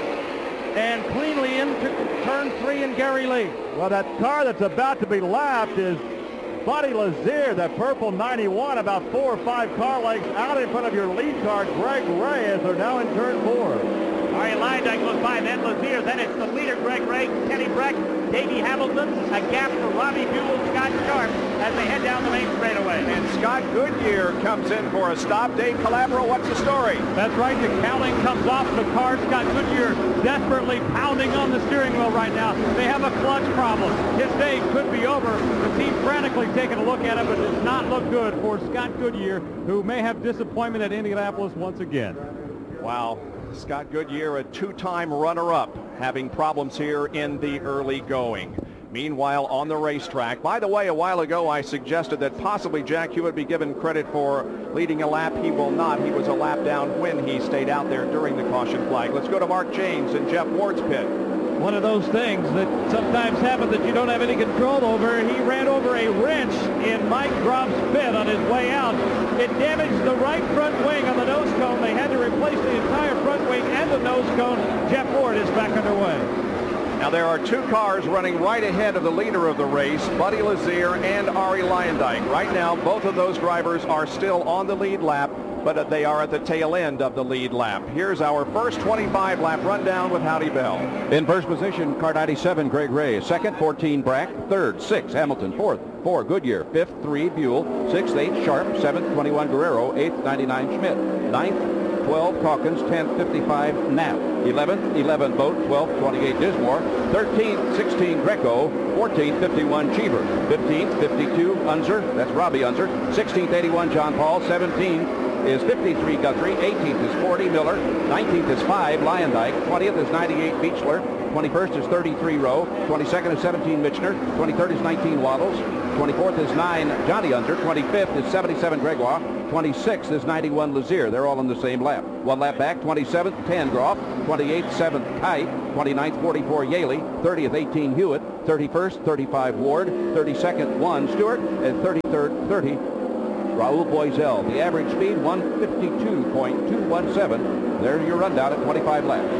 S2: and cleanly into turn three and Gary Lee.
S6: Well, that car that's about to be lapped is Buddy Lazier, that purple ninety-one, about four or five car lengths out in front of your lead car, Greg Ray, as they're now in turn four.
S8: Ari Lyondike goes by, then Lazier, then it's the leader, Greg Ray, Kenny Breck, Davey Hamilton, a gap for Robbie Buell, Scott Sharp, as they head down the main straightaway.
S4: And Scott Goodyear comes in for a stop. Dave Calabro, what's the story?
S13: That's right, the cowling comes off the car. Scott Goodyear desperately pounding on the steering wheel right now. They have a clutch problem. His day could be over. The team frantically taking a look at him, but does not look good for Scott Goodyear, who may have disappointment at Indianapolis once again.
S4: Wow. Scott Goodyear, a two-time runner-up, having problems here in the early going. Meanwhile, on the racetrack, by the way, a while ago I suggested that possibly Jack Hewitt be given credit for leading a lap. He will not. He was a lap down when he stayed out there during the caution flag. Let's go to Mark James in Jeff Ward's pit.
S13: One of those things that sometimes happen that you don't have any control over. He ran over a wrench in Mike Dropp's pit on his way out. It damaged the right front wing on the nose cone. They had to replace the entire front wing and the nose cone. Jeff Ward is back underway.
S4: Now there are two cars running right ahead of the leader of the race, Buddy Lazier and Ari Lyondike. Right now, both of those drivers are still on the lead lap, but they are at the tail end of the lead lap. Here's our first twenty-five lap rundown with Howdy Bell.
S16: In first position, car ninety-seven, Greg Ray. Second, fourteen, Brack. Third, six, Hamilton. Fourth, four, Goodyear. Fifth, three, Buell. Sixth, eight, Sharp. Seventh, twenty-one, Guerrero. Eighth, ninety-nine, Schmidt. Ninth, twelve, Calkins. tenth, fifty-five, Knapp. eleventh, eleven, Boat. twelfth, twenty-eight, Dismore. thirteenth, sixteen, Greco. fourteenth, fifty-one, Cheever. fifteenth, fifty-two, Unser. That's Robbie Unser. sixteenth, eighty-one, John Paul. seventeenth is fifty-three, Guthrie. eighteenth is forty, Miller. nineteenth is five, Lyondike. twentieth is ninety-eight, Beechler. twenty-first is thirty-three, Rowe. twenty-second is seventeen, Michener. twenty-third is nineteen, Waddles. twenty-fourth is nine, Johnny Unser. twenty-fifth is seventy-seven, Gregoire. twenty-sixth is ninety-one, Lazier. They're all in the same lap. One lap back. twenty-seventh, Tangroff. twenty-eighth, seventh, Kite. twenty-ninth, forty-four, Yaley. thirtieth, eighteen, Hewitt. thirty-first, thirty-five, Ward. thirty-second, one, Stewart. And thirty-third, thirty, Raul Boisel. The average speed, one fifty-two point two one seven. There's your rundown at twenty-five laps.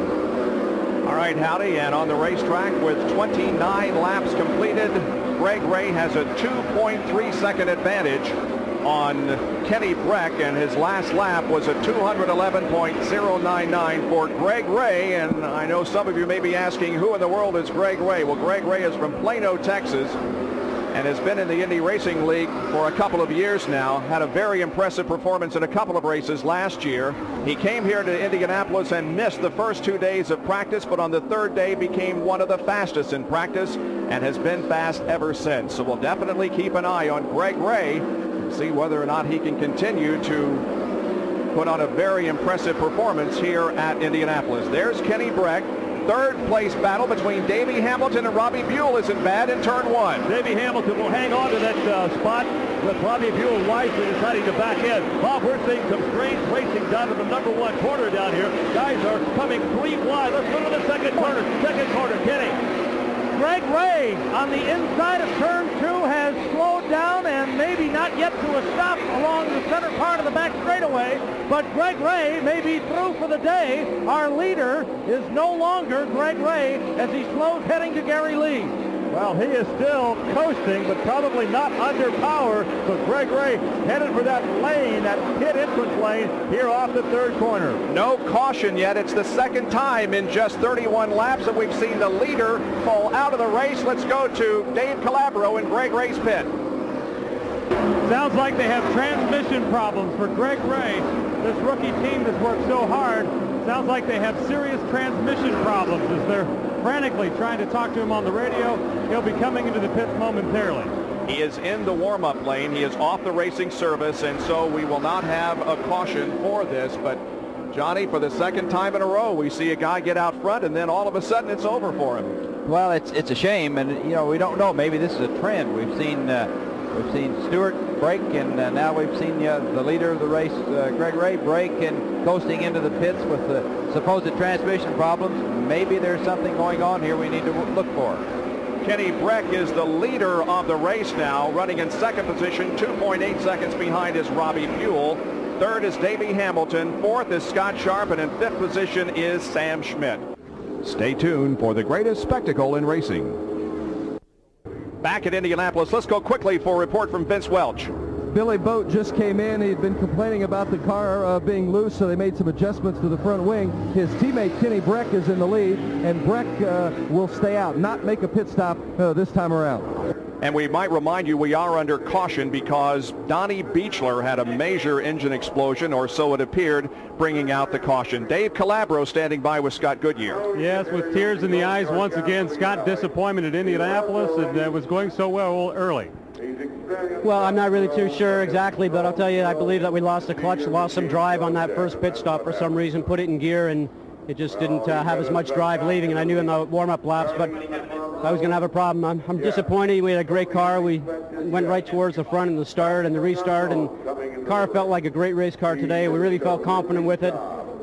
S4: All right, Howdy, and on the racetrack with twenty-nine laps completed, Greg Ray has a two point three second advantage on Kenny Breck, and his last lap was a two eleven point oh nine nine for Greg Ray. And I know some of you may be asking, who in the world is Greg Ray? Well, Greg Ray is from Plano, Texas, and has been in the Indy Racing League for a couple of years now. Had a very impressive performance in a couple of races last year. He came here to Indianapolis and missed the first two days of practice, but on the third day became one of the fastest in practice and has been fast ever since. So we'll definitely keep an eye on Greg Ray and see whether or not he can continue to put on a very impressive performance here at Indianapolis. There's Kenny Breck. Third place battle between Davey Hamilton and Robbie Buell isn't bad in turn one.
S11: Davey Hamilton will hang on to that uh, spot, with Robbie Buell wisely deciding to back in. Bob, we're seeing some strange racing down to the number one corner down here. Guys are coming three wide. Let's go to the second corner. Second corner, Kenny.
S2: Greg Ray on the inside of turn two has slowed down and maybe not yet to a stop along the center part of the back straightaway, but Greg Ray may be through for the day. Our leader is no longer Greg Ray as he slows heading to Gary Lee.
S6: Well, he is still coasting, but probably not under power. So Greg Ray headed for that lane, that pit entrance lane here off the third corner.
S4: No caution yet. It's the second time in just thirty-one laps that we've seen the leader fall out of the race. Let's go to Dave Calabro in Greg Ray's pit.
S13: Sounds like they have transmission problems for Greg Ray. This rookie team that's worked so hard. Sounds like they have serious transmission problems as they're frantically trying to talk to him on the radio. He'll be coming into the pits momentarily.
S4: He is in the warm-up lane. He is off the racing service, and so we will not have a caution for this. But, Johnny, for the second time in a row, we see a guy get out front, and then all of a sudden it's over for him.
S5: Well, it's it's a shame, and, you know, we don't know. Maybe this is a trend. We've seen uh, we've seen Stewart break, and uh, now we've seen uh, the leader of the race, uh, Greg Ray, break and coasting into the pits with the supposed transmission problems. Maybe there's something going on here we need to look for.
S4: Kenny Breck is the leader of the race now, running in second position, two point eight seconds behind is Robbie Buell. Third is Davey Hamilton. Fourth is Scott Sharp, and in fifth position is Sam Schmidt. Stay tuned for the greatest spectacle in racing. Back at Indianapolis, let's go quickly for a report from Vince Welch.
S12: Billy Boat just came in. He'd been complaining about the car uh, being loose, so they made some adjustments to the front wing. His teammate Kenny Breck is in the lead, and Breck uh, will stay out, not make a pit stop uh, this time around.
S4: And we might remind you we are under caution because Donnie Beechler had a major engine explosion, or so it appeared, bringing out the caution. Dave Calabro standing by with Scott Goodyear.
S10: Yes, with tears in the eyes once again. Scott, disappointment at Indianapolis, and uh, was going so well early.
S17: Well, I'm not really too sure exactly, but I'll tell you, I believe that we lost the clutch, lost some drive on that first pit stop for some reason, put it in gear, and it just didn't uh, have as much drive leaving, and I knew in the warm-up laps, but I was going to have a problem. I'm, I'm disappointed. We had a great car. We went right towards the front in the start and the restart, and the car felt like a great race car today. We really felt confident with it.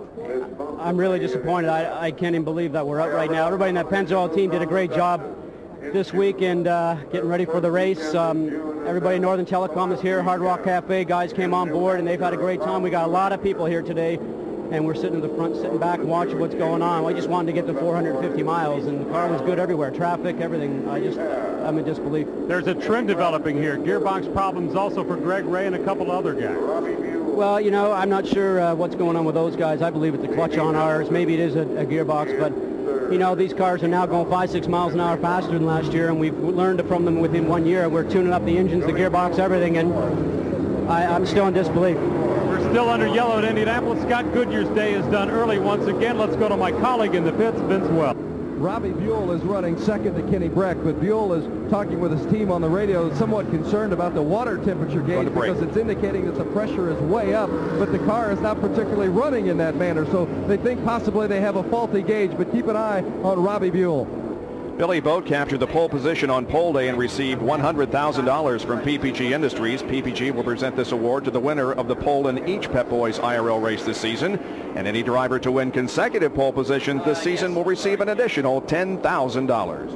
S17: I'm really disappointed. I, I can't even believe that we're out right now. Everybody in that Pennzoil team did a great job this weekend uh, getting ready for the race. Um, everybody in Northern Telecom is here. Hard Rock Cafe guys came on board, and they've had a great time. We got a lot of people here today, and we're sitting in the front, sitting back and watching what's going on. I just wanted to get to four hundred fifty miles, and the car was good everywhere. Traffic, everything. I just, I'm in disbelief.
S10: There's a trend developing here. Gearbox problems also for Greg Ray and a couple other guys.
S17: Well, you know, I'm not sure uh, what's going on with those guys. I believe it's a clutch on ours. Maybe it is a, a gearbox, but you know, these cars are now going five, six miles an hour faster than last year, and we've learned from them within one year. We're tuning up the engines, the gearbox, everything, and I, I'm still in disbelief.
S10: We're still under yellow at Indianapolis. Scott Goodyear's day is done early once again. Let's go to my colleague in the pits, Vince Welch.
S12: Robbie Buell is running second to Kenny Breck, but Buell is talking with his team on the radio, somewhat concerned about the water temperature gauge because it's indicating that the pressure is way up, but the car is not particularly running in that manner, so they think possibly they have a faulty gauge, but keep an eye on Robbie Buell.
S4: Billy Boat captured the pole position on pole day and received one hundred thousand dollars from P P G Industries. P P G will present this award to the winner of the pole in each Pep Boys I R L race this season. And any driver to win consecutive pole positions this season will receive an additional ten thousand dollars.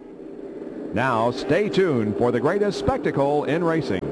S4: Now stay tuned for the greatest spectacle in racing.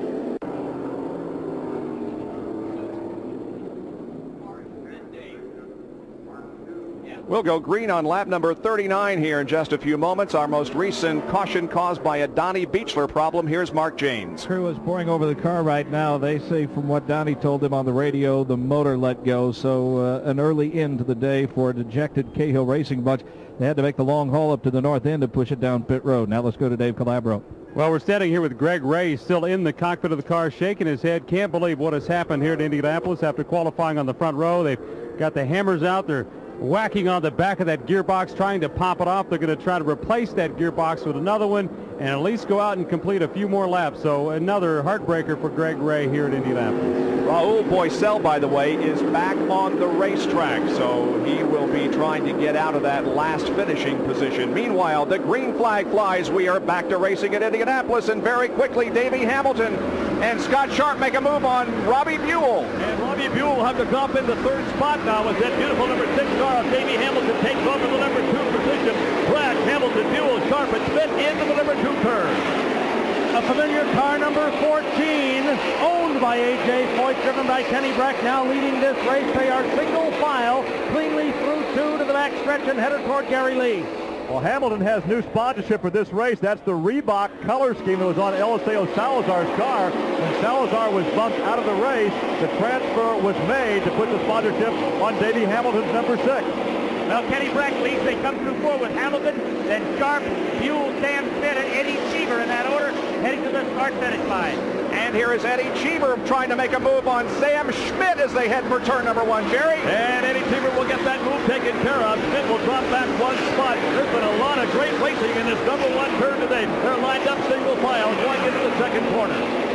S4: We'll go green on lap number thirty-nine here in just a few moments. Our most recent caution caused by a Donnie Beechler problem. Here's Mark Janes.
S18: Crew is pouring over the car right now. They say from what Donnie told them on the radio, the motor let go. So uh, an early end to the day for a dejected Cahill Racing bunch. They had to make the long haul up to the north end to push it down pit road. Now let's go to Dave Calabro.
S10: Well, we're standing here with Greg Ray still in the cockpit of the car, shaking his head. Can't believe what has happened here at Indianapolis after qualifying on the front row. They've got the hammers out. They're whacking on the back of that gearbox, trying to pop it off. They're going to try to replace that gearbox with another one and at least go out and complete a few more laps. So another heartbreaker for Greg Ray here at Indianapolis.
S4: Raul Boisel, by the way, is back on the racetrack, so he will be trying to get out of that last finishing position. Meanwhile, the green flag flies. We are back to racing at Indianapolis, and very quickly, Davey Hamilton and Scott Sharp make a move on Robbie Buell.
S11: And Robbie Buell will have to drop in the third spot now as that beautiful number six car of Davey Hamilton takes over the number two position. Brad Hamilton, Buell Buell, Sharp, and Schmidt into the number two turn.
S2: A familiar car, number fourteen, owned by A J Foyt, driven by Kenny Brack, now leading this race. They are single file, cleanly through two to the back stretch and headed toward Gary Lee.
S6: Well, Hamilton has new sponsorship for this race. That's the Reebok color scheme that was on Eliseo Salazar's car. When Salazar was bumped out of the race, the transfer was made to put the sponsorship on Davey Hamilton's number six.
S8: Well, Kenny Brack leads. They come through four with Hamilton, then Sharp, Buell, Dan Schmidt, and Eddie Cheever in that order, heading to the start-finish line.
S4: And here is Eddie Cheever trying to make a move on Sam Schmidt as they head for turn number one, Jerry.
S11: And Eddie Cheever will get that move taken care of. Schmidt will drop back one spot. There's been a lot of great racing in this number one turn today. They're lined up single file going into the second corner.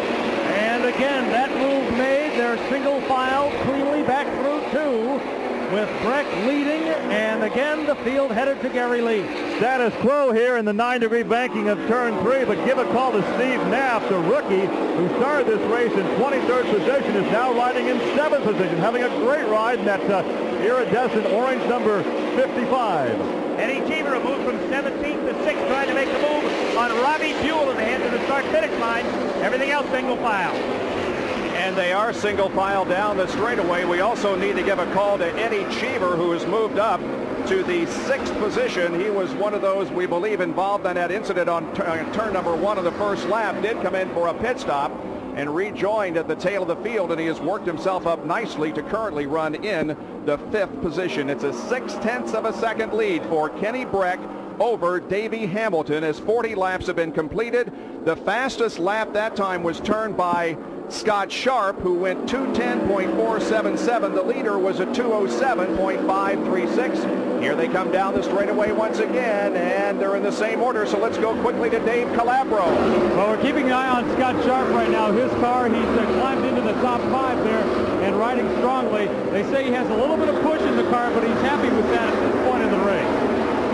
S2: And again, that move made. They're single file, cleanly back through two, with Breck leading, and again the field headed to Gary Lee.
S6: Status quo here in the nine-degree banking of turn three, but give a call to Steve Knapp, the rookie who started this race in twenty-third position, is now riding in seventh position, having a great ride in that uh, iridescent orange number fifty-five.
S8: Eddie Cheever moved from seventeenth to sixth, trying to make the move on Robbie Buell in the hand of the start-finish line. Everything else single file.
S4: And they are single file down the straightaway. We also need to give a call to Eddie Cheever, who has moved up to the sixth position. He was one of those, we believe, involved in that incident on t- uh, turn number one of the first lap. Did come in for a pit stop and rejoined at the tail of the field, and he has worked himself up nicely to currently run in the fifth position. It's a six-tenths of a second lead for Kenny Brack over Davey Hamilton as forty laps have been completed. The fastest lap that time was turned by Scott Sharp, who went two ten point four seven seven. The leader was a two oh seven point five three six. Here they come down the straightaway once again, and they're in the same order, so let's go quickly to Dave Calabro.
S13: Well, we're keeping an eye on Scott Sharp right now. His car, he's uh, climbed into the top five there and riding strongly. They say he has a little bit of push in the car, but he's happy with that at this point in the race.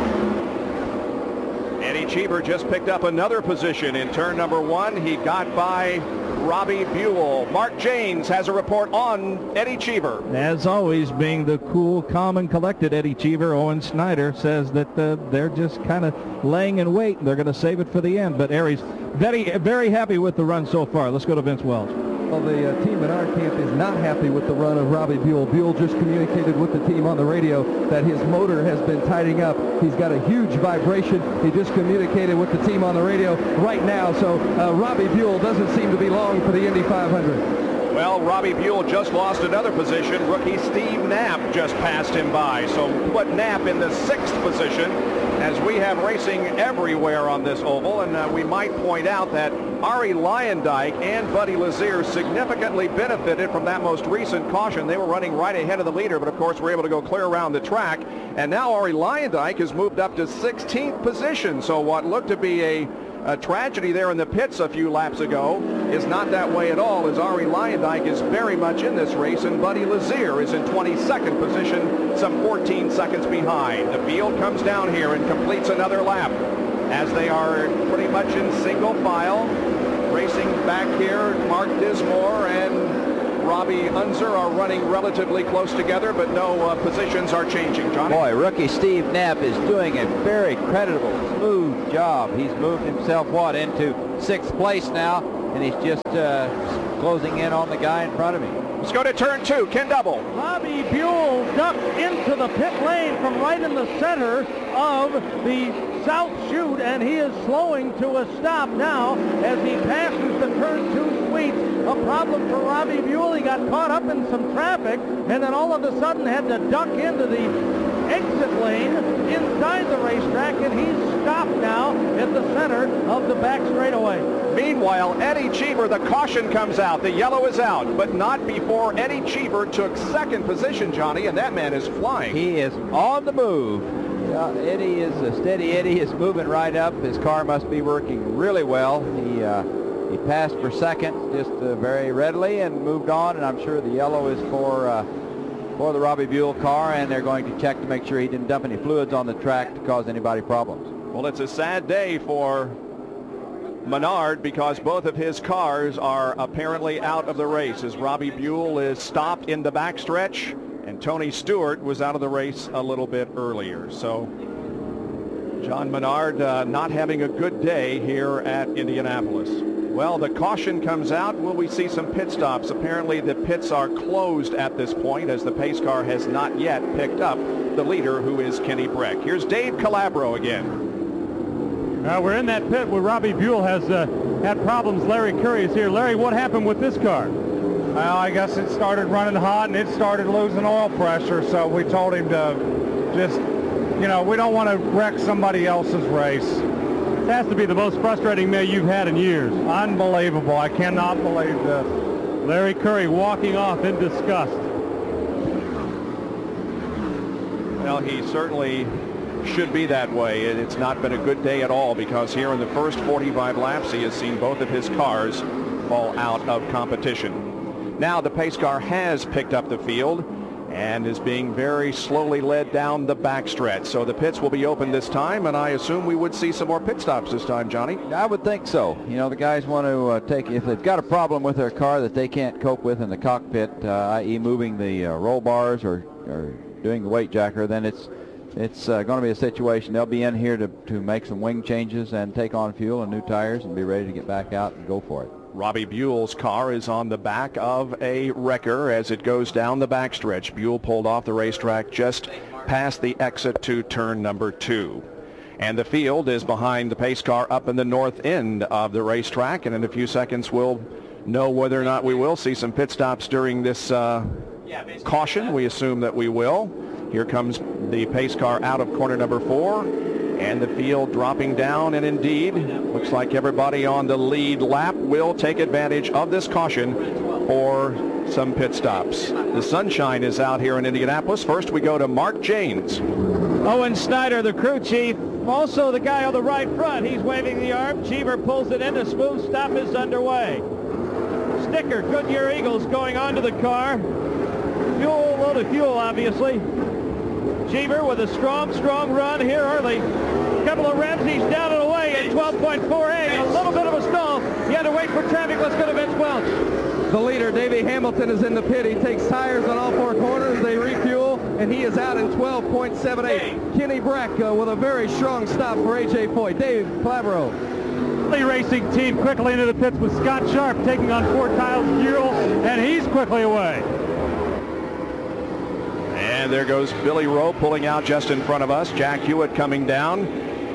S4: Eddie Cheever just picked up another position in turn number one. He got by Robbie Buell. Mark James has a report on Eddie Cheever.
S18: As always, being the cool, calm, and collected Eddie Cheever, Owen Snyder says that uh, they're just kind of laying in wait, and they're going to save it for the end. But Aries, very, very happy with the run so far. Let's go to Vince Welch.
S12: Well, the uh, team in our camp is not happy with the run of Robbie Buell. Buell just communicated with the team on the radio that his motor has been tightening up. He's got a huge vibration. He just communicated with the team on the radio right now. So uh, Robbie Buell doesn't seem to be long for the Indy five hundred.
S4: Well, Robbie Buell just lost another position. Rookie Steve Knapp just passed him by. So put Knapp in the sixth position as we have racing everywhere on this oval. And uh, we might point out that Ari Leyendijk and Buddy Lazier significantly benefited from that most recent caution. They were running right ahead of the leader, but of course were able to go clear around the track. And now Ari Leyendijk has moved up to sixteenth position. So what looked to be a A tragedy there in the pits a few laps ago is not that way at all, as Ari Leyendijk is very much in this race, and Buddy Lazier is in twenty-second position, some fourteen seconds behind. The field comes down here and completes another lap as they are pretty much in single file. Racing back here, Mark Dismore and Robbie Unser are running relatively close together, but no uh, positions are changing. Johnny?
S5: Boy, rookie Steve Knapp is doing a very creditable, smooth job. He's moved himself, what, into sixth place now, and he's just uh, closing in on the guy in front of him.
S4: Let's go to turn two. Ken Double.
S2: Robbie Buell ducked into the pit lane from right in the center of the south chute, and he is slowing to a stop now as he passes the turn two sweeps. A problem for Robbie Buell. He got caught up in some traffic and then all of a sudden had to duck into the exit lane inside the racetrack, and he's stopped now at the center of the back straightaway.
S4: Meanwhile, Eddie Cheever, the caution comes out. The yellow is out, but not before Eddie Cheever took second position, Johnny, and that man is flying.
S5: He is on the move. Uh, Eddie is a steady Eddie is moving right up. His car must be working really well. He uh, he passed for second just uh, very readily and moved on, and I'm sure the yellow is for uh, for the Robbie Buell car, and they're going to check to make sure he didn't dump any fluids on the track to cause anybody problems.
S4: Well, it's a sad day for Menard because both of his cars are apparently out of the race as Robbie Buell is stopped in the backstretch and Tony Stewart was out of the race a little bit earlier. So John Menard uh, not having a good day here at Indianapolis. Well, the caution comes out. Will we see some pit stops? Apparently the pits are closed at this point as the pace car has not yet picked up the leader, who is Kenny Breck. Here's Dave Calabro again.
S13: Uh, we're in that pit where Robbie Buell has uh, had problems. Larry Curry is here. Larry, what happened with this car?
S14: Well, I guess it started running hot and it started losing oil pressure, so we told him to just, you know, we don't want to wreck somebody else's race.
S13: This has to be the most frustrating day you've had in years.
S14: Unbelievable. I cannot believe this.
S13: Larry Curry walking off in disgust.
S4: Well, he certainly should be that way. It's not been a good day at all, because here in the first forty-five laps he has seen both of his cars fall out of competition. Now the pace car has picked up the field and is being very slowly led down the backstretch. So the pits will be open this time, and I assume we would see some more pit stops this time, Johnny.
S5: I would think so. You know, the guys want to uh, take, if they've got a problem with their car that they can't cope with in the cockpit, uh, that is moving the uh, roll bars or, or doing the weight jacker, then it's it's uh, going to be a situation. They'll be in here to, to make some wing changes and take on fuel and new tires and be ready to get back out and go for it.
S4: Robbie Buell's car is on the back of a wrecker as it goes down the backstretch. Buell pulled off the racetrack just past the exit to turn number two. And the field is behind the pace car up in the north end of the racetrack. And in a few seconds, we'll know whether or not we will see some pit stops during this uh, caution. We assume that we will. Here comes the pace car out of corner number four. And the field dropping down, and indeed, looks like everybody on the lead lap will take advantage of this caution for some pit stops. The sunshine is out here in Indianapolis. First, we go to Mark Janes.
S9: Owen Snyder, the crew chief, also the guy on the right front. He's waving the arm. Cheever pulls it in. A smooth stop is underway. Sticker, Goodyear Eagles going onto the car. Fuel, load of fuel, obviously. Cheever with a strong, strong run here early. A couple of revs, he's down and away at twelve point four eight. A little bit of a stall. He had to wait for traffic. Let's go to Vince Welch.
S12: The leader, Davey Hamilton, is in the pit. He takes tires on all four corners. They refuel, and he is out in twelve point seven eight. Kenny Breck uh, with a very strong stop for A J Foyt. Dave Calabro.
S13: The racing team quickly into the pits with Scott Sharp taking on Fort Tiles Gurel, and he's quickly away.
S4: And there goes Billy Rowe pulling out just in front of us. Jack Hewitt coming down.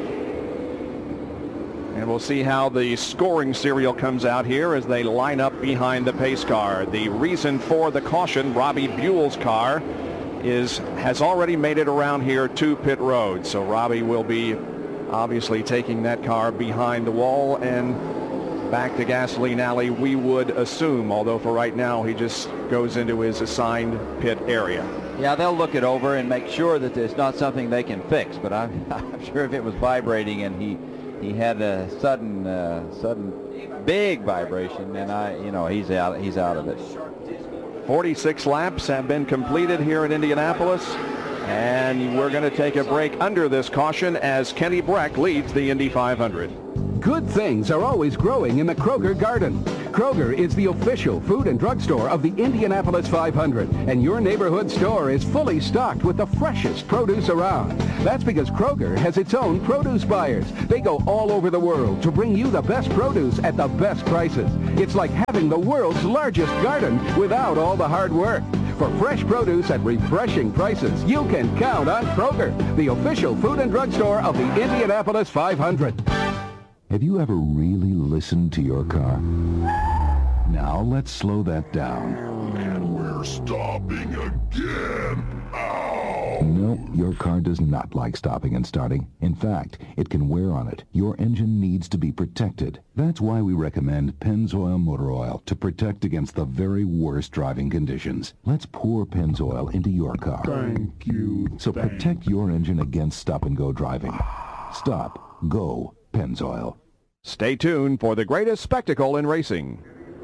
S4: And we'll see how the scoring serial comes out here as they line up behind the pace car. The reason for the caution, Robbie Buell's car, is has already made it around here to pit road. So Robbie will be obviously taking that car behind the wall and back to Gasoline Alley, we would assume, although for right now he just goes into his assigned pit area.
S5: Yeah, they'll look it over and make sure that it's not something they can fix, but I'm, I'm sure if it was vibrating and he he had a sudden uh, sudden big vibration, then I you know he's out he's out of it.
S4: forty-six laps have been completed here in Indianapolis, and we're going to take a break under this caution as Kenny Breck leads the Indy five hundred.
S19: Good things are always growing in the Kroger garden. Kroger is the official food and drug store of the Indianapolis five hundred, and your neighborhood store is fully stocked with the freshest produce around. That's because Kroger has its own produce buyers. They go all over the world to bring you the best produce at the best prices. It's like having the world's largest garden without all the hard work. For fresh produce at refreshing prices, you can count on Kroger, the official food and drug store of the Indianapolis five hundred.
S20: Have you ever really listened to your car? Now let's slow that down.
S21: And we're stopping again. Ow!
S20: No, your car does not like stopping and starting. In fact, it can wear on it. Your engine needs to be protected. That's why we recommend Pennzoil Motor Oil to protect against the very worst driving conditions. Let's pour Pennzoil into your car.
S21: Thank you.
S20: So
S21: thank
S20: protect your engine against stop-and-go driving. Stop. Go. Pennzoil.
S4: Stay tuned for the greatest spectacle in racing.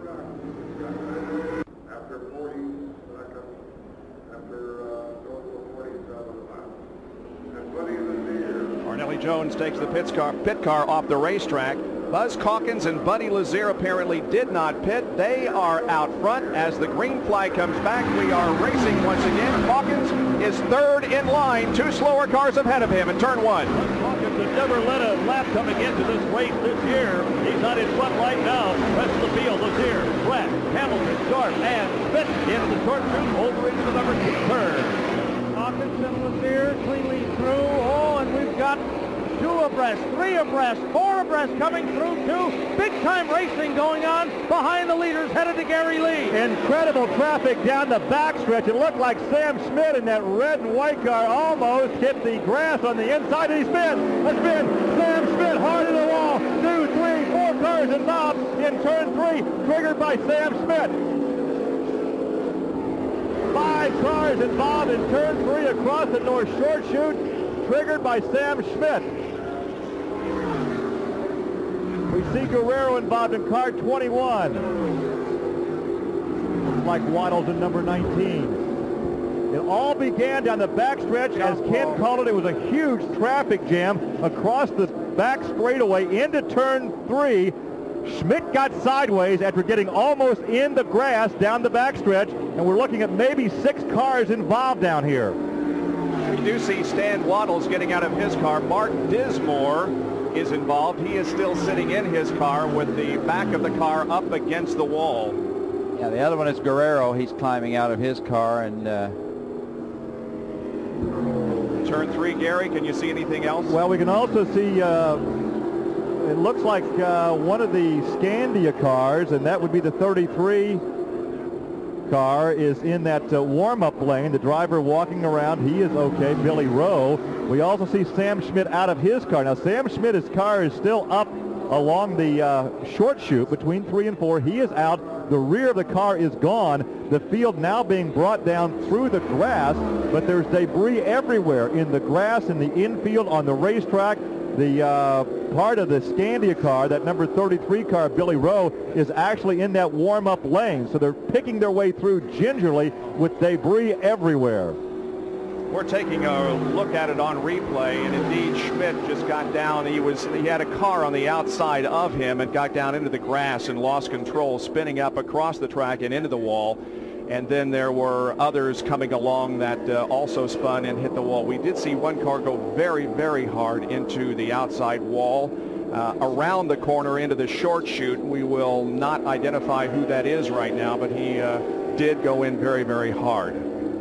S4: Arnelli Jones takes the pit car, pit car off the racetrack. Buzz Calkins and Buddy Lazier apparently did not pit. They are out front as the green flag comes back. We are racing once again. Calkins is third in line. Two slower cars ahead of him in turn one.
S11: Williams has never led a lap coming into this race this year. He's not in front right now. Rest of the field, Lazier, Brett, Hamilton, Sharp, and Smith into the short chute over into the number two turn.
S2: Hawkins and Lazier cleanly through. Oh, and we've got two abreast, three abreast, four abreast coming through too. Big time racing going on behind the leaders headed to Gary Lee.
S6: Incredible traffic down the backstretch. It looked like Sam Schmidt in that red and white car almost hit the grass on the inside. And he spin. A spin. Sam Schmidt hard in the wall. Two, three, four cars involved in turn three, triggered by Sam Schmidt. Five cars involved in turn three across the North Short Chute, triggered by Sam Schmidt. We see Guerrero involved in car twenty-one. Looks like Waddles in number nineteen. It all began down the backstretch. As Ken called it, it was a huge traffic jam across the back straightaway into turn three. Schmidt got sideways after getting almost in the grass down the backstretch, and we're looking at maybe six cars involved down here.
S4: We do see Stan Waddles getting out of his car. Mark Dismore is involved. He is still sitting in his car with the back of the car up against the wall.
S5: Yeah, the other one is Guerrero. He's climbing out of his car. And uh...
S4: turn three, Gary, can you see anything else?
S6: Well, we can also see uh, it looks like uh, one of the Scandia cars, and that would be the thirty-three car, is in that uh, warm-up lane. The driver walking around, he is okay, Billy Rowe. We also see Sam Schmidt out of his car. Now, Sam Schmidt's car is still up along the uh, short chute between three and four. He is out. The rear of the car is gone. The field now being brought down through the grass, but there's debris everywhere in the grass, in the infield, on the racetrack. The uh, part of the Scandia car, that number thirty-three car, Billy Rowe, is actually in that warm-up lane. So they're picking their way through gingerly with debris everywhere.
S4: We're taking a look at it on replay, and indeed Schmidt just got down. He was he had a car on the outside of him and got down into the grass and lost control, spinning up across the track and into the wall. And then there were others coming along that uh, also spun and hit the wall. We did see one car go very, very hard into the outside wall, uh, around the corner into the short chute. We will not identify who that is right now, but he uh, did go in very, very hard.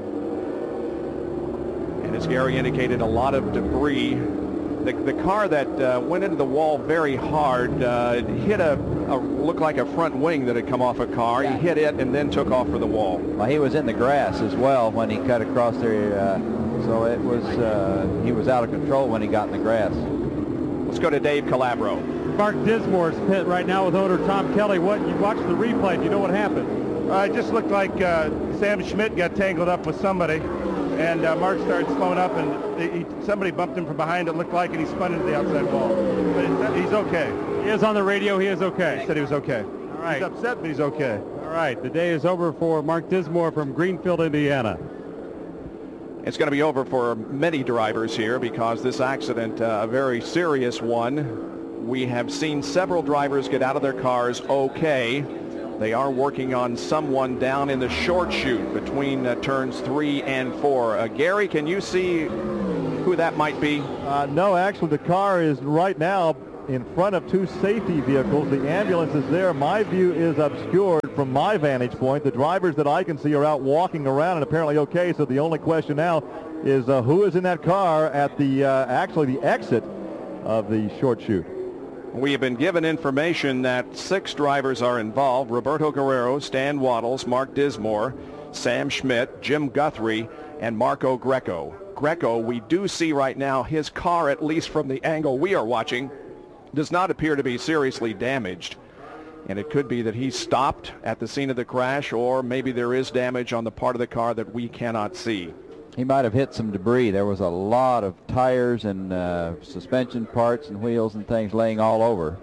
S4: And as Gary indicated, a lot of debris. The, the car that uh, went into the wall very hard uh, hit a, a, looked like a front wing that had come off a car. Yeah. He hit it and then took off for the wall.
S5: Well, he was in the grass as well when he cut across there, uh, so it was uh, he was out of control when he got in the grass.
S4: Let's go to Dave Calabro.
S10: Mark Dismore's pit right now with owner Tom Kelly. What you watched the replay? Do you know what happened?
S3: Uh, it just looked like uh, Sam Schmidt got tangled up with somebody. And uh, Mark started slowing up, and he, somebody bumped him from behind, it looked like, and he spun into the outside wall. But it, he's okay.
S10: He is on the radio. He is okay.
S3: He said he was okay.
S10: All right.
S3: He's upset, but he's okay.
S10: All right. The day is over for Mark Dismore from Greenfield, Indiana.
S4: It's going to be over for many drivers here because this accident, uh, a very serious one. We have seen several drivers get out of their cars okay. They are working on someone down in the short chute between uh, turns three and four. Uh, Gary, can you see who that might be?
S6: Uh, no, actually, the car is right now in front of two safety vehicles. The ambulance is there. My view is obscured from my vantage point. The drivers that I can see are out walking around and apparently okay. So the only question now is uh, who is in that car at the uh, actually the exit of the short chute.
S4: We have been given information that six drivers are involved: Roberto Guerrero, Stan Waddles, Mark Dismore, Sam Schmidt, Jim Guthrie, and Marco Greco. Greco, we do see right now his car, at least from the angle we are watching, does not appear to be seriously damaged. And it could be that he stopped at the scene of the crash, or maybe there is damage on the part of the car that we cannot see.
S5: He might have hit some debris. There was a lot of tires and uh, suspension parts and wheels and things laying all over.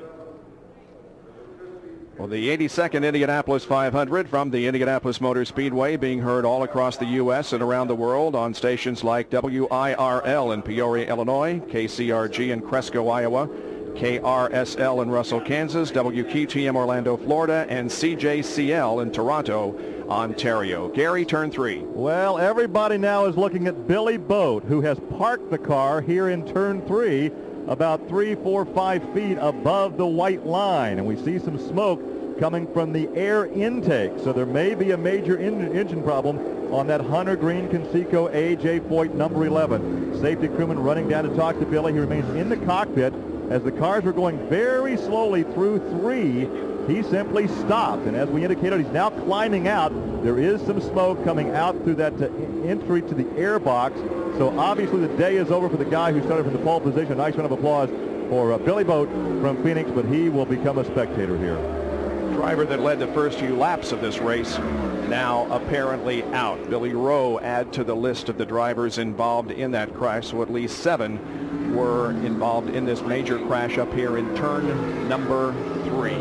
S4: Well, the eighty-second Indianapolis five hundred from the Indianapolis Motor Speedway being heard all across the U S and around the world on stations like W I R L in Peoria, Illinois, K C R G in Cresco, Iowa, K R S L in Russell, Kansas, W Q T M Orlando, Florida, and C J C L in Toronto. Ontario. Gary, turn three.
S6: Well, everybody now is looking at Billy Boat, who has parked the car here in turn three, about three, four, five feet above the white line. And we see some smoke coming from the air intake. So there may be a major in- engine problem on that Hunter Green Conseco A J Foyt number eleven. Safety crewman running down to talk to Billy. He remains in the cockpit. As the cars were going very slowly through three, he simply stopped. And as we indicated, he's now climbing out. There is some smoke coming out through that uh, entry to the air box. So obviously the day is over for the guy who started from the pole position. Nice round of applause for uh, Billy Boat from Phoenix, but he will become a spectator here.
S4: Driver that led the first few laps of this race now apparently out. Billy Rowe add to the list of the drivers involved in that crash, so at least seven were involved in this major crash up here in turn number three.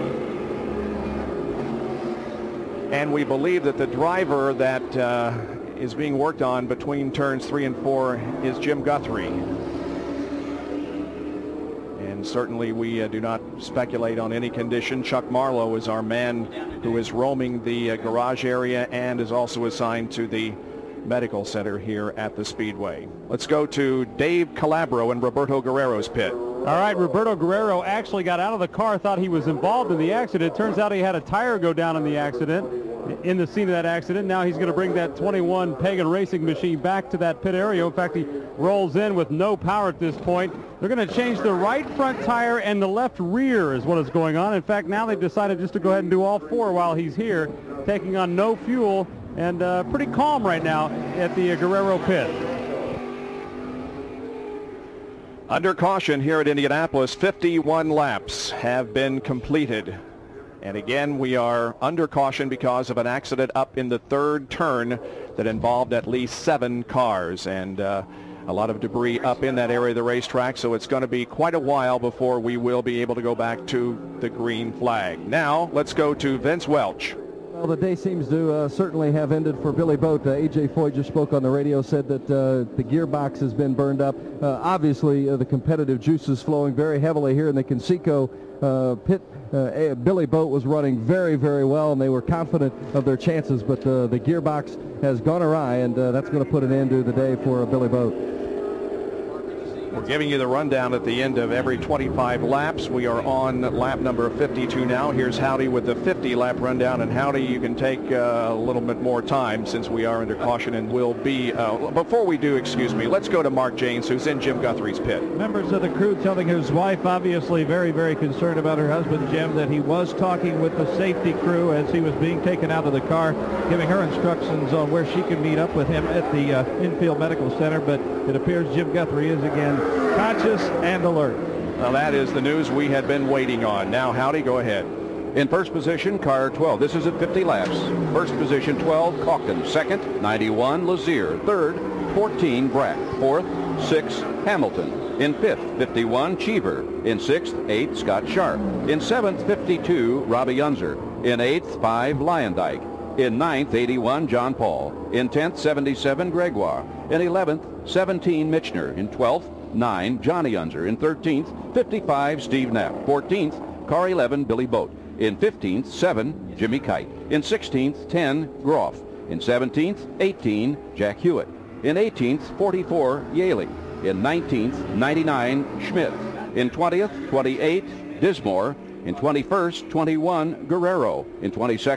S4: And we believe that the driver that uh, is being worked on between turns three and four is Jim Guthrie. And certainly we uh, do not speculate on any condition. Chuck Marlowe is our man who is roaming the uh, garage area and is also assigned to the medical center here at the Speedway. Let's go to Dave Calabro and Roberto Guerrero's pit.
S10: All right, Roberto Guerrero actually got out of the car, thought he was involved in the accident. Turns out he had a tire go down in the accident, in the scene of that accident. Now he's going to bring that twenty-one Pagan Racing machine back to that pit area. In fact, he rolls in with no power at this point. They're going to change the right front tire and the left rear is what is going on. In fact, now they've decided just to go ahead and do all four while he's here, taking on no fuel, and uh, pretty calm right now at the uh, Guerrero pit.
S4: Under caution here at Indianapolis, fifty-one laps have been completed. And again, we are under caution because of an accident up in the third turn that involved at least seven cars. And uh, a lot of debris up in that area of the racetrack. So it's going to be quite a while before we will be able to go back to the green flag. Now, let's go to Vince Welch.
S12: Well, the day seems to uh, certainly have ended for Billy Boat. Uh, A J Foyt just spoke on the radio, said that uh, the gearbox has been burned up. Uh, obviously, uh, the competitive juices flowing very heavily here in the Conseco uh, pit. Uh, Billy Boat was running very, very well, and they were confident of their chances, but uh, the gearbox has gone awry, and uh, that's going to put an end to the day for uh, Billy Boat.
S4: We're giving you the rundown at the end of every twenty-five laps. We are on lap number fifty-two now. Here's Howdy with the fifty lap rundown. And Howdy, you can take uh, a little bit more time since we are under caution and will be. Uh, before we do, excuse me, let's go to Mark Janes, who's in Jim Guthrie's pit.
S18: Members of the crew telling his wife, obviously very, very concerned about her husband, Jim, that he was talking with the safety crew as he was being taken out of the car, giving her instructions on where she can meet up with him at the uh, infield medical center. But it appears Jim Guthrie is again conscious and alert.
S4: Well, that is the news we had been waiting on. Now, Howdy, go ahead.
S16: In first position, car twelve. This is at fifty laps. First position, twelve, Calkins. Second, ninety-one, Lazier. Third, fourteen, Brack. Fourth, six, Hamilton. In fifth, fifty-one, Cheever. In sixth, eight, Scott Sharp. In seventh, fifty-two, Robbie Unser. In eighth, five, Lyondike. In ninth, eighty-one, John Paul. In tenth, seventy-seven, Gregoire. In eleventh, seventeen, Michner. In twelfth, nine, Johnny Unser. In thirteenth, fifty-five, Steve Knapp. fourteenth, car eleven, Billy Boat. In fifteenth, seven, Jimmy Kite. In sixteenth, ten, Groff. In seventeenth, eighteen, Jack Hewitt. In eighteenth, forty-four, Yaley. In nineteenth, ninety-nine, Schmidt. In twentieth, twenty-eight, Dismore. In twenty-first, twenty-one, Guerrero. In twenty-second,